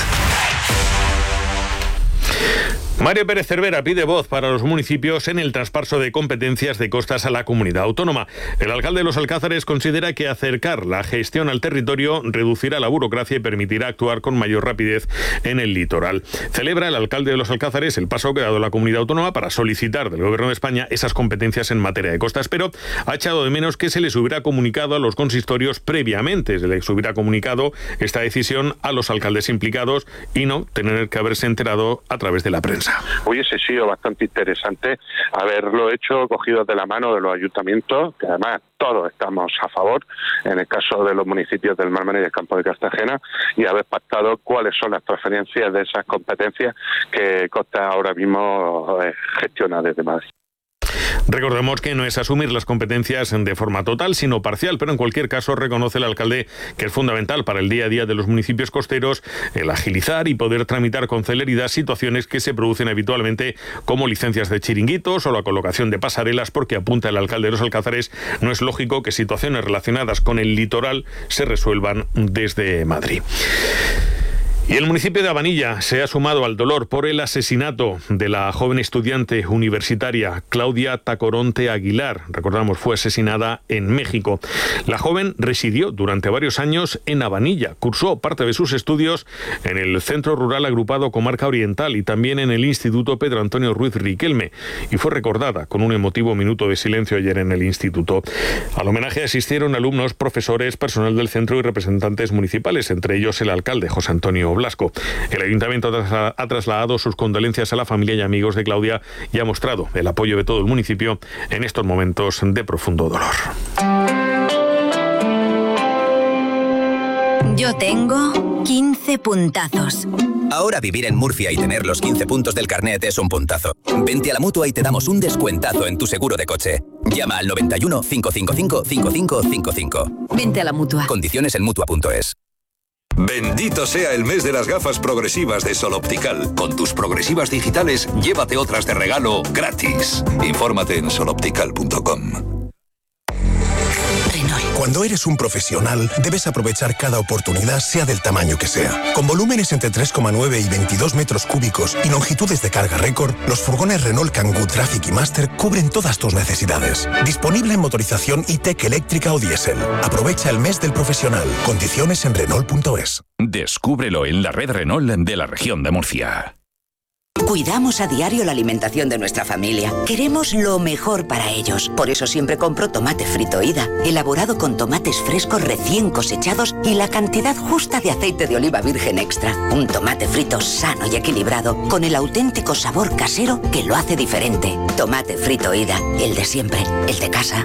Mario Pérez Cervera pide voz para los municipios en el traspaso de competencias de costas a la comunidad autónoma. El alcalde de Los Alcázares considera que acercar la gestión al territorio reducirá la burocracia y permitirá actuar con mayor rapidez en el litoral. Celebra el alcalde de Los Alcázares el paso que ha dado la comunidad autónoma para solicitar del Gobierno de España esas competencias en materia de costas, pero ha echado de menos que se les hubiera comunicado a los consistorios previamente, se les hubiera comunicado esta decisión a los alcaldes implicados y no tener que haberse enterado a través de la prensa. Hubiese sido bastante interesante haberlo hecho cogidos de la mano de los ayuntamientos, que además todos estamos a favor, en el caso de los municipios del Mar Menor y del Campo de Cartagena, y haber pactado cuáles son las transferencias de esas competencias que Costa ahora mismo gestiona desde Madrid. Recordemos que no es asumir las competencias de forma total, sino parcial, pero en cualquier caso reconoce el alcalde que es fundamental para el día a día de los municipios costeros el agilizar y poder tramitar con celeridad situaciones que se producen habitualmente como licencias de chiringuitos o la colocación de pasarelas, porque apunta el alcalde de Los Alcázares, no es lógico que situaciones relacionadas con el litoral se resuelvan desde Madrid. Y el municipio de Habanilla se ha sumado al dolor por el asesinato de la joven estudiante universitaria Claudia Tacoronte Aguilar. Recordamos, fue asesinada en México. La joven residió durante varios años en Habanilla. Cursó parte de sus estudios en el Centro Rural Agrupado Comarca Oriental y también en el Instituto Pedro Antonio Ruiz Riquelme. Y fue recordada con un emotivo minuto de silencio ayer en el instituto. Al homenaje asistieron alumnos, profesores, personal del centro y representantes municipales, entre ellos el alcalde José Antonio Blasco. El ayuntamiento ha trasladado sus condolencias a la familia y amigos de Claudia y ha mostrado el apoyo de todo el municipio en estos momentos de profundo dolor. Yo tengo 15 puntazos. Ahora vivir en Murcia y tener los 15 puntos del carnet es un puntazo. Vente a la Mutua y te damos un descuentazo en tu seguro de coche. Llama al 91 555 5555. Vente a la Mutua. Condiciones en Mutua.es. Bendito sea el mes de las gafas progresivas de Sol Optical. Con tus progresivas digitales, llévate otras de regalo gratis. Infórmate en soloptical.com. Cuando eres un profesional, debes aprovechar cada oportunidad, sea del tamaño que sea. Con volúmenes entre 3,9 y 22 metros cúbicos y longitudes de carga récord, los furgones Renault Kangoo Traffic y Master cubren todas tus necesidades. Disponible en motorización e-Tech eléctrica o diésel. Aprovecha el mes del profesional. Condiciones en Renault.es. Descúbrelo en la red Renault de la región de Murcia. Cuidamos a diario la alimentación de nuestra familia. Queremos lo mejor para ellos. Por eso siempre compro tomate frito Ida, elaborado con tomates frescos recién cosechados y la cantidad justa de aceite de oliva virgen extra. Un tomate frito sano y equilibrado, con el auténtico sabor casero que lo hace diferente. Tomate frito Ida, el de siempre, el de casa.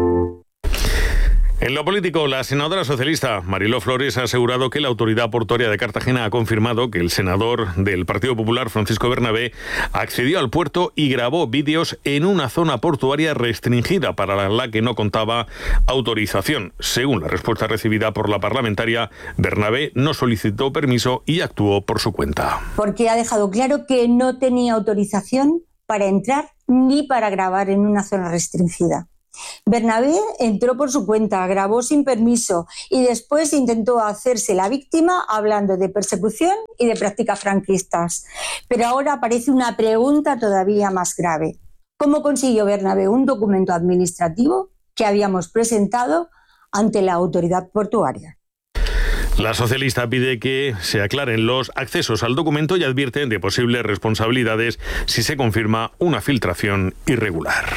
En lo político, la senadora socialista Mariló Flores ha asegurado que la autoridad portuaria de Cartagena ha confirmado que el senador del Partido Popular, Francisco Bernabé, accedió al puerto y grabó vídeos en una zona portuaria restringida para la que no contaba autorización. Según la respuesta recibida por la parlamentaria, Bernabé no solicitó permiso y actuó por su cuenta. Porque ha dejado claro que no tenía autorización para entrar ni para grabar en una zona restringida. Bernabé entró por su cuenta, grabó sin permiso y después intentó hacerse la víctima hablando de persecución y de prácticas franquistas. Pero ahora aparece una pregunta todavía más grave. ¿Cómo consiguió Bernabé un documento administrativo que habíamos presentado ante la autoridad portuaria? La socialista pide que se aclaren los accesos al documento y advierte de posibles responsabilidades si se confirma una filtración irregular.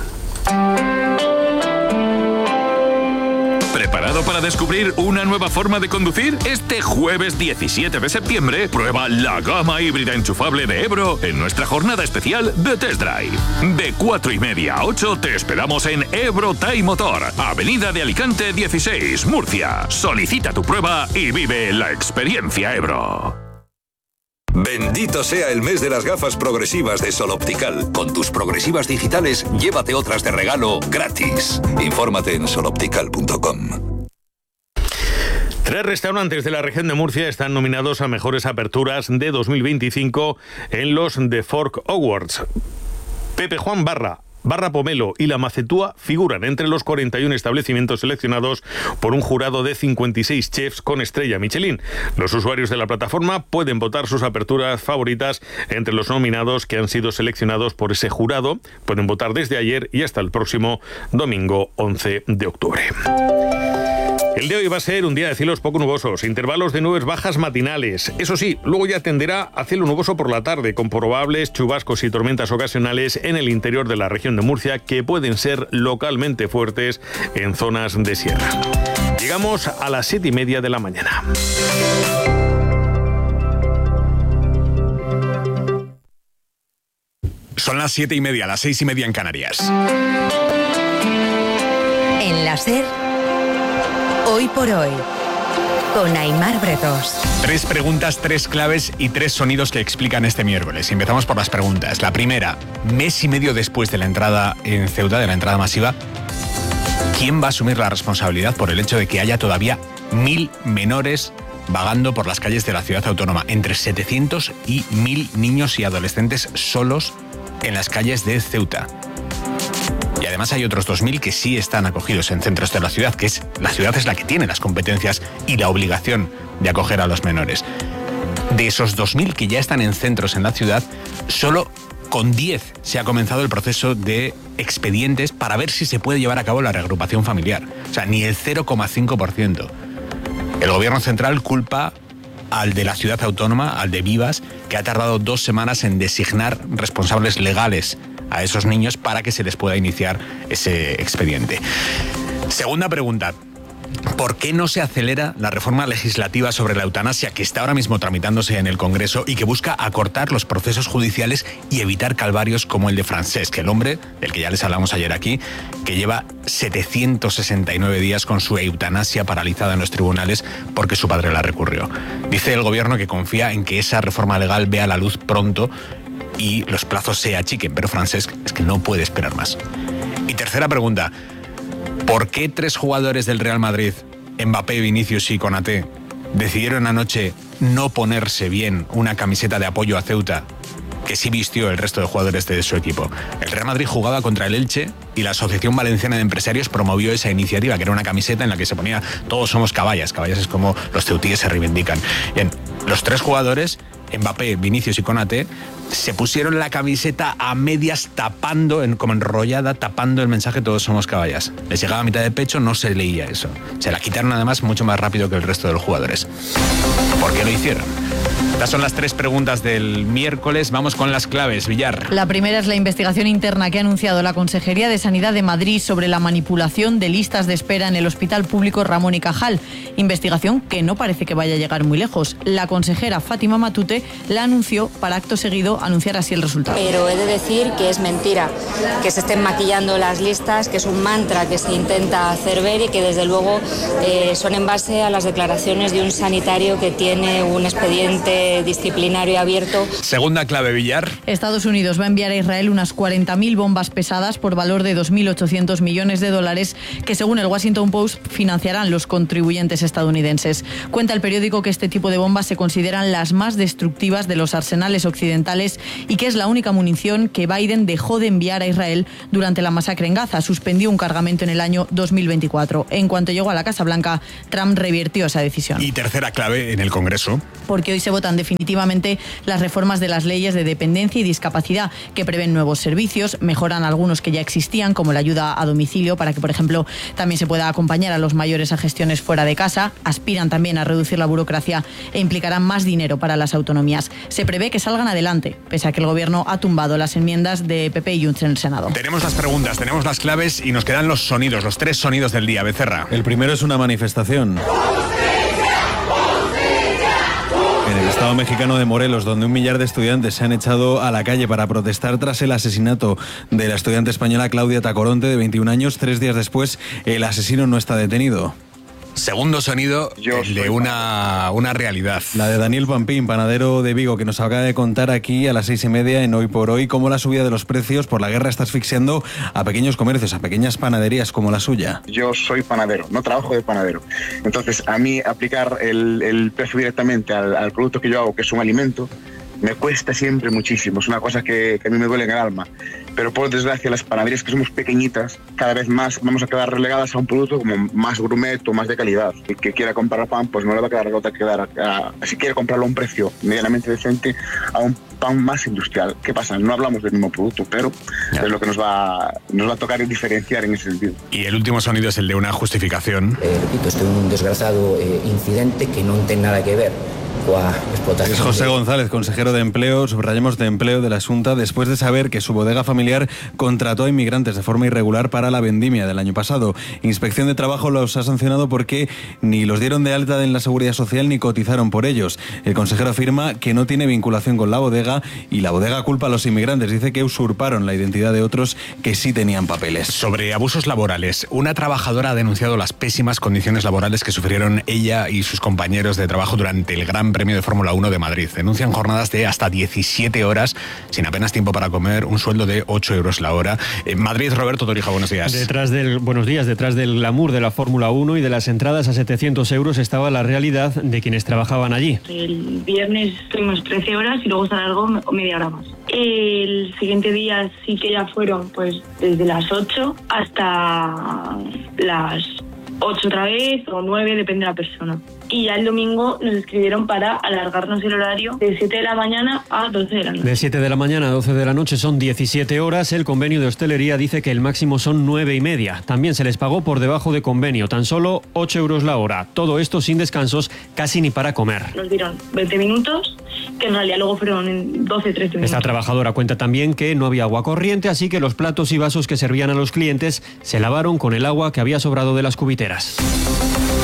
¿Preparado para descubrir una nueva forma de conducir? Este jueves 17 de septiembre, prueba la gama híbrida enchufable de Ebro en nuestra jornada especial de Test Drive. De 4:30 a 8 te esperamos en Ebro Time Motor, Avenida de Alicante 16, Murcia. Solicita tu prueba y vive la experiencia Ebro. Bendito sea el mes de las gafas progresivas de Sol Optical. Con tus progresivas digitales, llévate otras de regalo gratis. Infórmate en soloptical.com. 3 restaurantes de la región de Murcia están nominados a mejores aperturas de 2025 en los The Fork Awards. Pepe Juan Barra Pomelo y La Macetúa figuran entre los 41 establecimientos seleccionados por un jurado de 56 chefs con estrella Michelin. Los usuarios de la plataforma pueden votar sus aperturas favoritas entre los nominados que han sido seleccionados por ese jurado. Pueden votar desde ayer y hasta el próximo domingo 11 de octubre. El de hoy va a ser un día de cielos poco nubosos, intervalos de nubes bajas matinales. Eso sí, luego ya tenderá a cielo nuboso por la tarde, con probables chubascos y tormentas ocasionales en el interior de la región de Murcia, que pueden ser localmente fuertes en zonas de sierra. Llegamos a las 7:30 de la mañana. Son las 7:30, las 6:30 en Canarias. En la SER, Hoy por Hoy, con Aimar Bretos. 3 preguntas, 3 claves y 3 sonidos que explican este miércoles. Empezamos por las preguntas. La primera, mes y medio después de la entrada en Ceuta, de la entrada masiva, ¿quién va a asumir la responsabilidad por el hecho de que haya todavía 1.000 menores vagando por las calles de la ciudad autónoma? Entre 700 y 1.000 niños y adolescentes solos en las calles de Ceuta. Y además hay otros 2.000 que sí están acogidos en centros de la ciudad, que es la ciudad es la que tiene las competencias y la obligación de acoger a los menores. De esos 2.000 que ya están en centros en la ciudad, solo con 10 se ha comenzado el proceso de expedientes para ver si se puede llevar a cabo la reagrupación familiar. O sea, ni el 0,5%. El gobierno central culpa al de la ciudad autónoma, al de Vivas, que ha tardado 2 semanas en designar responsables legales a esos niños para que se les pueda iniciar ese expediente. Segunda pregunta. ¿Por qué no se acelera la reforma legislativa sobre la eutanasia que está ahora mismo tramitándose en el Congreso y que busca acortar los procesos judiciales y evitar calvarios como el de Francesc, el hombre del que ya les hablamos ayer aquí, que lleva 769 días con su eutanasia paralizada en los tribunales porque su padre la recurrió? Dice el gobierno que confía en que esa reforma legal vea la luz pronto y los plazos se achiquen, pero Francesc es que no puede esperar más. Y tercera pregunta: ¿por qué 3 jugadores del Real Madrid, Mbappé, Vinicius y Konaté, decidieron anoche no ponerse bien una camiseta de apoyo a Ceuta que sí vistió el resto de jugadores de su equipo? El Real Madrid jugaba contra el Elche y la Asociación Valenciana de Empresarios promovió esa iniciativa, que era una camiseta en la que se ponía "todos somos caballas". Caballas es como los ceutíes se reivindican. Bien, los 3 jugadores, Mbappé, Vinicius y Konaté, se pusieron la camiseta a medias tapando, como enrollada, tapando el mensaje "todos somos caballas". Les llegaba a mitad de pecho, no se leía eso. Se la quitaron además mucho más rápido que el resto de los jugadores. ¿Por qué lo hicieron? Estas son las 3 preguntas del miércoles. Vamos con las claves, Villar. La primera es la investigación interna que ha anunciado la Consejería de Sanidad de Madrid sobre la manipulación de listas de espera en el Hospital Público Ramón y Cajal. Investigación que no parece que vaya a llegar muy lejos. La consejera Fátima Matute la anunció para acto seguido anunciar así el resultado. Pero he de decir que es mentira, que se estén maquillando las listas, que es un mantra que se intenta hacer ver y que desde luego son en base a las declaraciones de un sanitario que tiene un expediente disciplinario abierto. Segunda clave, Villar. Estados Unidos va a enviar a Israel unas 40.000 bombas pesadas por valor de $2.800 millones que, según el Washington Post, financiarán los contribuyentes estadounidenses. Cuenta el periódico que este tipo de bombas se consideran las más destructivas de los arsenales occidentales y que es la única munición que Biden dejó de enviar a Israel durante la masacre en Gaza. Suspendió un cargamento en el año 2024. En cuanto llegó a la Casa Blanca, Trump revirtió esa decisión. Y tercera clave en el Congreso. Porque hoy se votan definitivamente las reformas de las leyes de dependencia y discapacidad que prevén nuevos servicios, mejoran algunos que ya existían, como la ayuda a domicilio, para que, por ejemplo, también se pueda acompañar a los mayores a gestiones fuera de casa. Aspiran también a reducir la burocracia e implicarán más dinero para las autonomías. Se prevé que salgan adelante, pese a que el Gobierno ha tumbado las enmiendas de PP y Junts en el Senado. Tenemos las preguntas, tenemos las claves y nos quedan los sonidos, los 3 sonidos del día. Becerra. El primero es una manifestación en el estado mexicano de Morelos, donde 1 millar de estudiantes se han echado a la calle para protestar tras el asesinato de la estudiante española Claudia Tacoronte, de 21 años. 3 días después, el asesino no está detenido. Segundo sonido, el de una realidad. La de Daniel Pampín, panadero de Vigo, que nos acaba de contar aquí a las 6:30 en Hoy por Hoy cómo la subida de los precios por la guerra está asfixiando a pequeños comercios, a pequeñas panaderías como la suya. Yo soy panadero, no trabajo de panadero. Entonces, a mí aplicar el precio directamente al producto que yo hago, que es un alimento, me cuesta siempre muchísimo. Es una cosa que a mí me duele en el alma. Pero por desgracia, las panaderías que somos pequeñitas, cada vez más vamos a quedar relegadas a un producto como más gourmet o más de calidad. El que quiera comprar pan, pues no le va a quedar otra que dar, si quiere comprarlo a un precio medianamente decente, a un pan más industrial. ¿Qué pasa? No hablamos del mismo producto, pero es lo que nos va a tocar diferenciar en ese sentido. Y el último sonido es el de una justificación. Repito, este es un desgraciado incidente que no tiene nada que ver. Es José González, consejero de Empleo, subrayemos de Empleo de la Xunta, después de saber que su bodega familiar contrató a inmigrantes de forma irregular para la vendimia del año pasado. Inspección de Trabajo los ha sancionado porque ni los dieron de alta en la Seguridad Social ni cotizaron por ellos. El consejero afirma que no tiene vinculación con la bodega y la bodega culpa a los inmigrantes. Dice que usurparon la identidad de otros que sí tenían papeles. Sobre abusos laborales, una trabajadora ha denunciado las pésimas condiciones laborales que sufrieron ella y sus compañeros de trabajo durante el Gran Premio de Fórmula 1 de Madrid. Denuncian jornadas de hasta 17 horas, sin apenas tiempo para comer, un sueldo de 8 euros la hora. En Madrid, Roberto Torija, buenos días. Buenos días. Detrás del glamour de la Fórmula 1 y de las entradas a 700 euros estaba la realidad de quienes trabajaban allí. El viernes estuvimos 13 horas y luego se alargó media hora más. El siguiente día sí que ya fueron pues desde las 8 hasta las 8 otra vez o 9, depende de la persona. Y ya el domingo nos escribieron para alargarnos el horario de 7 de la mañana a 12 de la noche. De 7 de la mañana a 12 de la noche son 17 horas. El convenio de hostelería dice que el máximo son 9:30. También se les pagó por debajo de convenio, tan solo 8 euros la hora. Todo esto sin descansos, casi ni para comer. Nos dieron 20 minutos, que en realidad luego fueron 12, 13 minutos. Esta trabajadora cuenta también que no había agua corriente, así que los platos y vasos que servían a los clientes se lavaron con el agua que había sobrado de las cubiteras.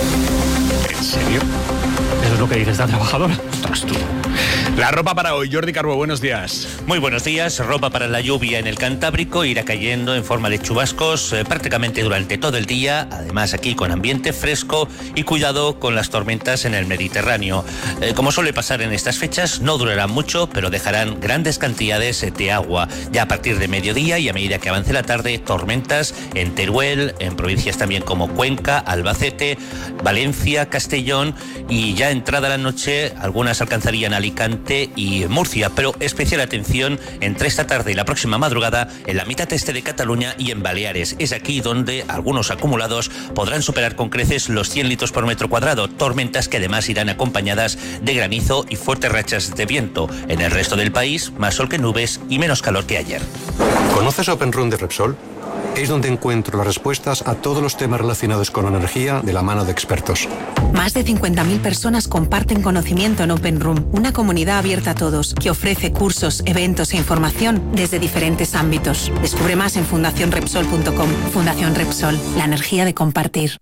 serio? Eso es lo que dice esta trabajadora. Ostras, tú. La ropa para hoy, Jordi Carbó, buenos días. Muy buenos días. Ropa para la lluvia en el Cantábrico, irá cayendo en forma de chubascos prácticamente durante todo el día, además aquí con ambiente fresco y cuidado con las tormentas en el Mediterráneo. Como suele pasar en estas fechas, no durarán mucho, pero dejarán grandes cantidades de agua. Ya a partir de mediodía y a medida que avance la tarde, tormentas en Teruel, en provincias también como Cuenca, Albacete, Valencia, Castellón, y ya entrada la noche algunas alcanzarían Alicante y Murcia, pero especial atención entre esta tarde y la próxima madrugada en la mitad este de Cataluña y en Baleares. Es aquí donde algunos acumulados podrán superar con creces los 100 litros por metro cuadrado, tormentas que además irán acompañadas de granizo y fuertes rachas de viento. En el resto del país, más sol que nubes y menos calor que ayer. ¿Conoces Open Room de Repsol? Es donde encuentro las respuestas a todos los temas relacionados con la energía de la mano de expertos. Más de 50.000 personas comparten conocimiento en Open Room, una comunidad abierta a todos que ofrece cursos, eventos e información desde diferentes ámbitos. Descubre más en fundacionrepsol.com. Fundación Repsol, la energía de compartir.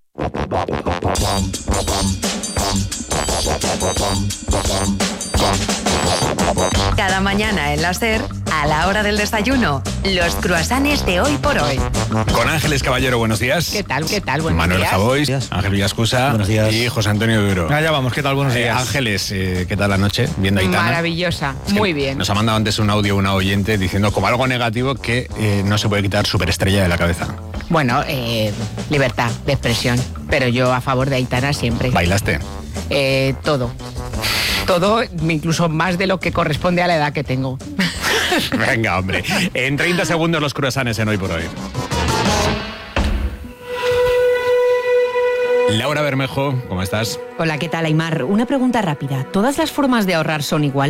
Cada mañana en la SER, a la hora del desayuno, los croissants de Hoy por Hoy. Con Ángeles Caballero, buenos días. ¿Qué tal? ¿Qué tal? Buenos Manuel días. Javois, Ángel Villascusa y José Antonio Duro. Allá vamos, ¿qué tal? Buenos días. Ángeles, ¿qué tal la noche? Viendo a Aitana. Maravillosa, muy bien. Nos ha mandado antes un audio una oyente diciendo como algo negativo que no se puede quitar Superestrella de la cabeza. Bueno, libertad de expresión, pero yo a favor de Aitana siempre. ¿Bailaste? Todo, incluso más de lo que corresponde a la edad que tengo. Venga, hombre. En 30 segundos los croissants en Hoy por Hoy. Laura Bermejo, ¿cómo estás? Hola, ¿qué tal, Aimar? Una pregunta rápida. ¿Todas las formas de ahorrar son iguales?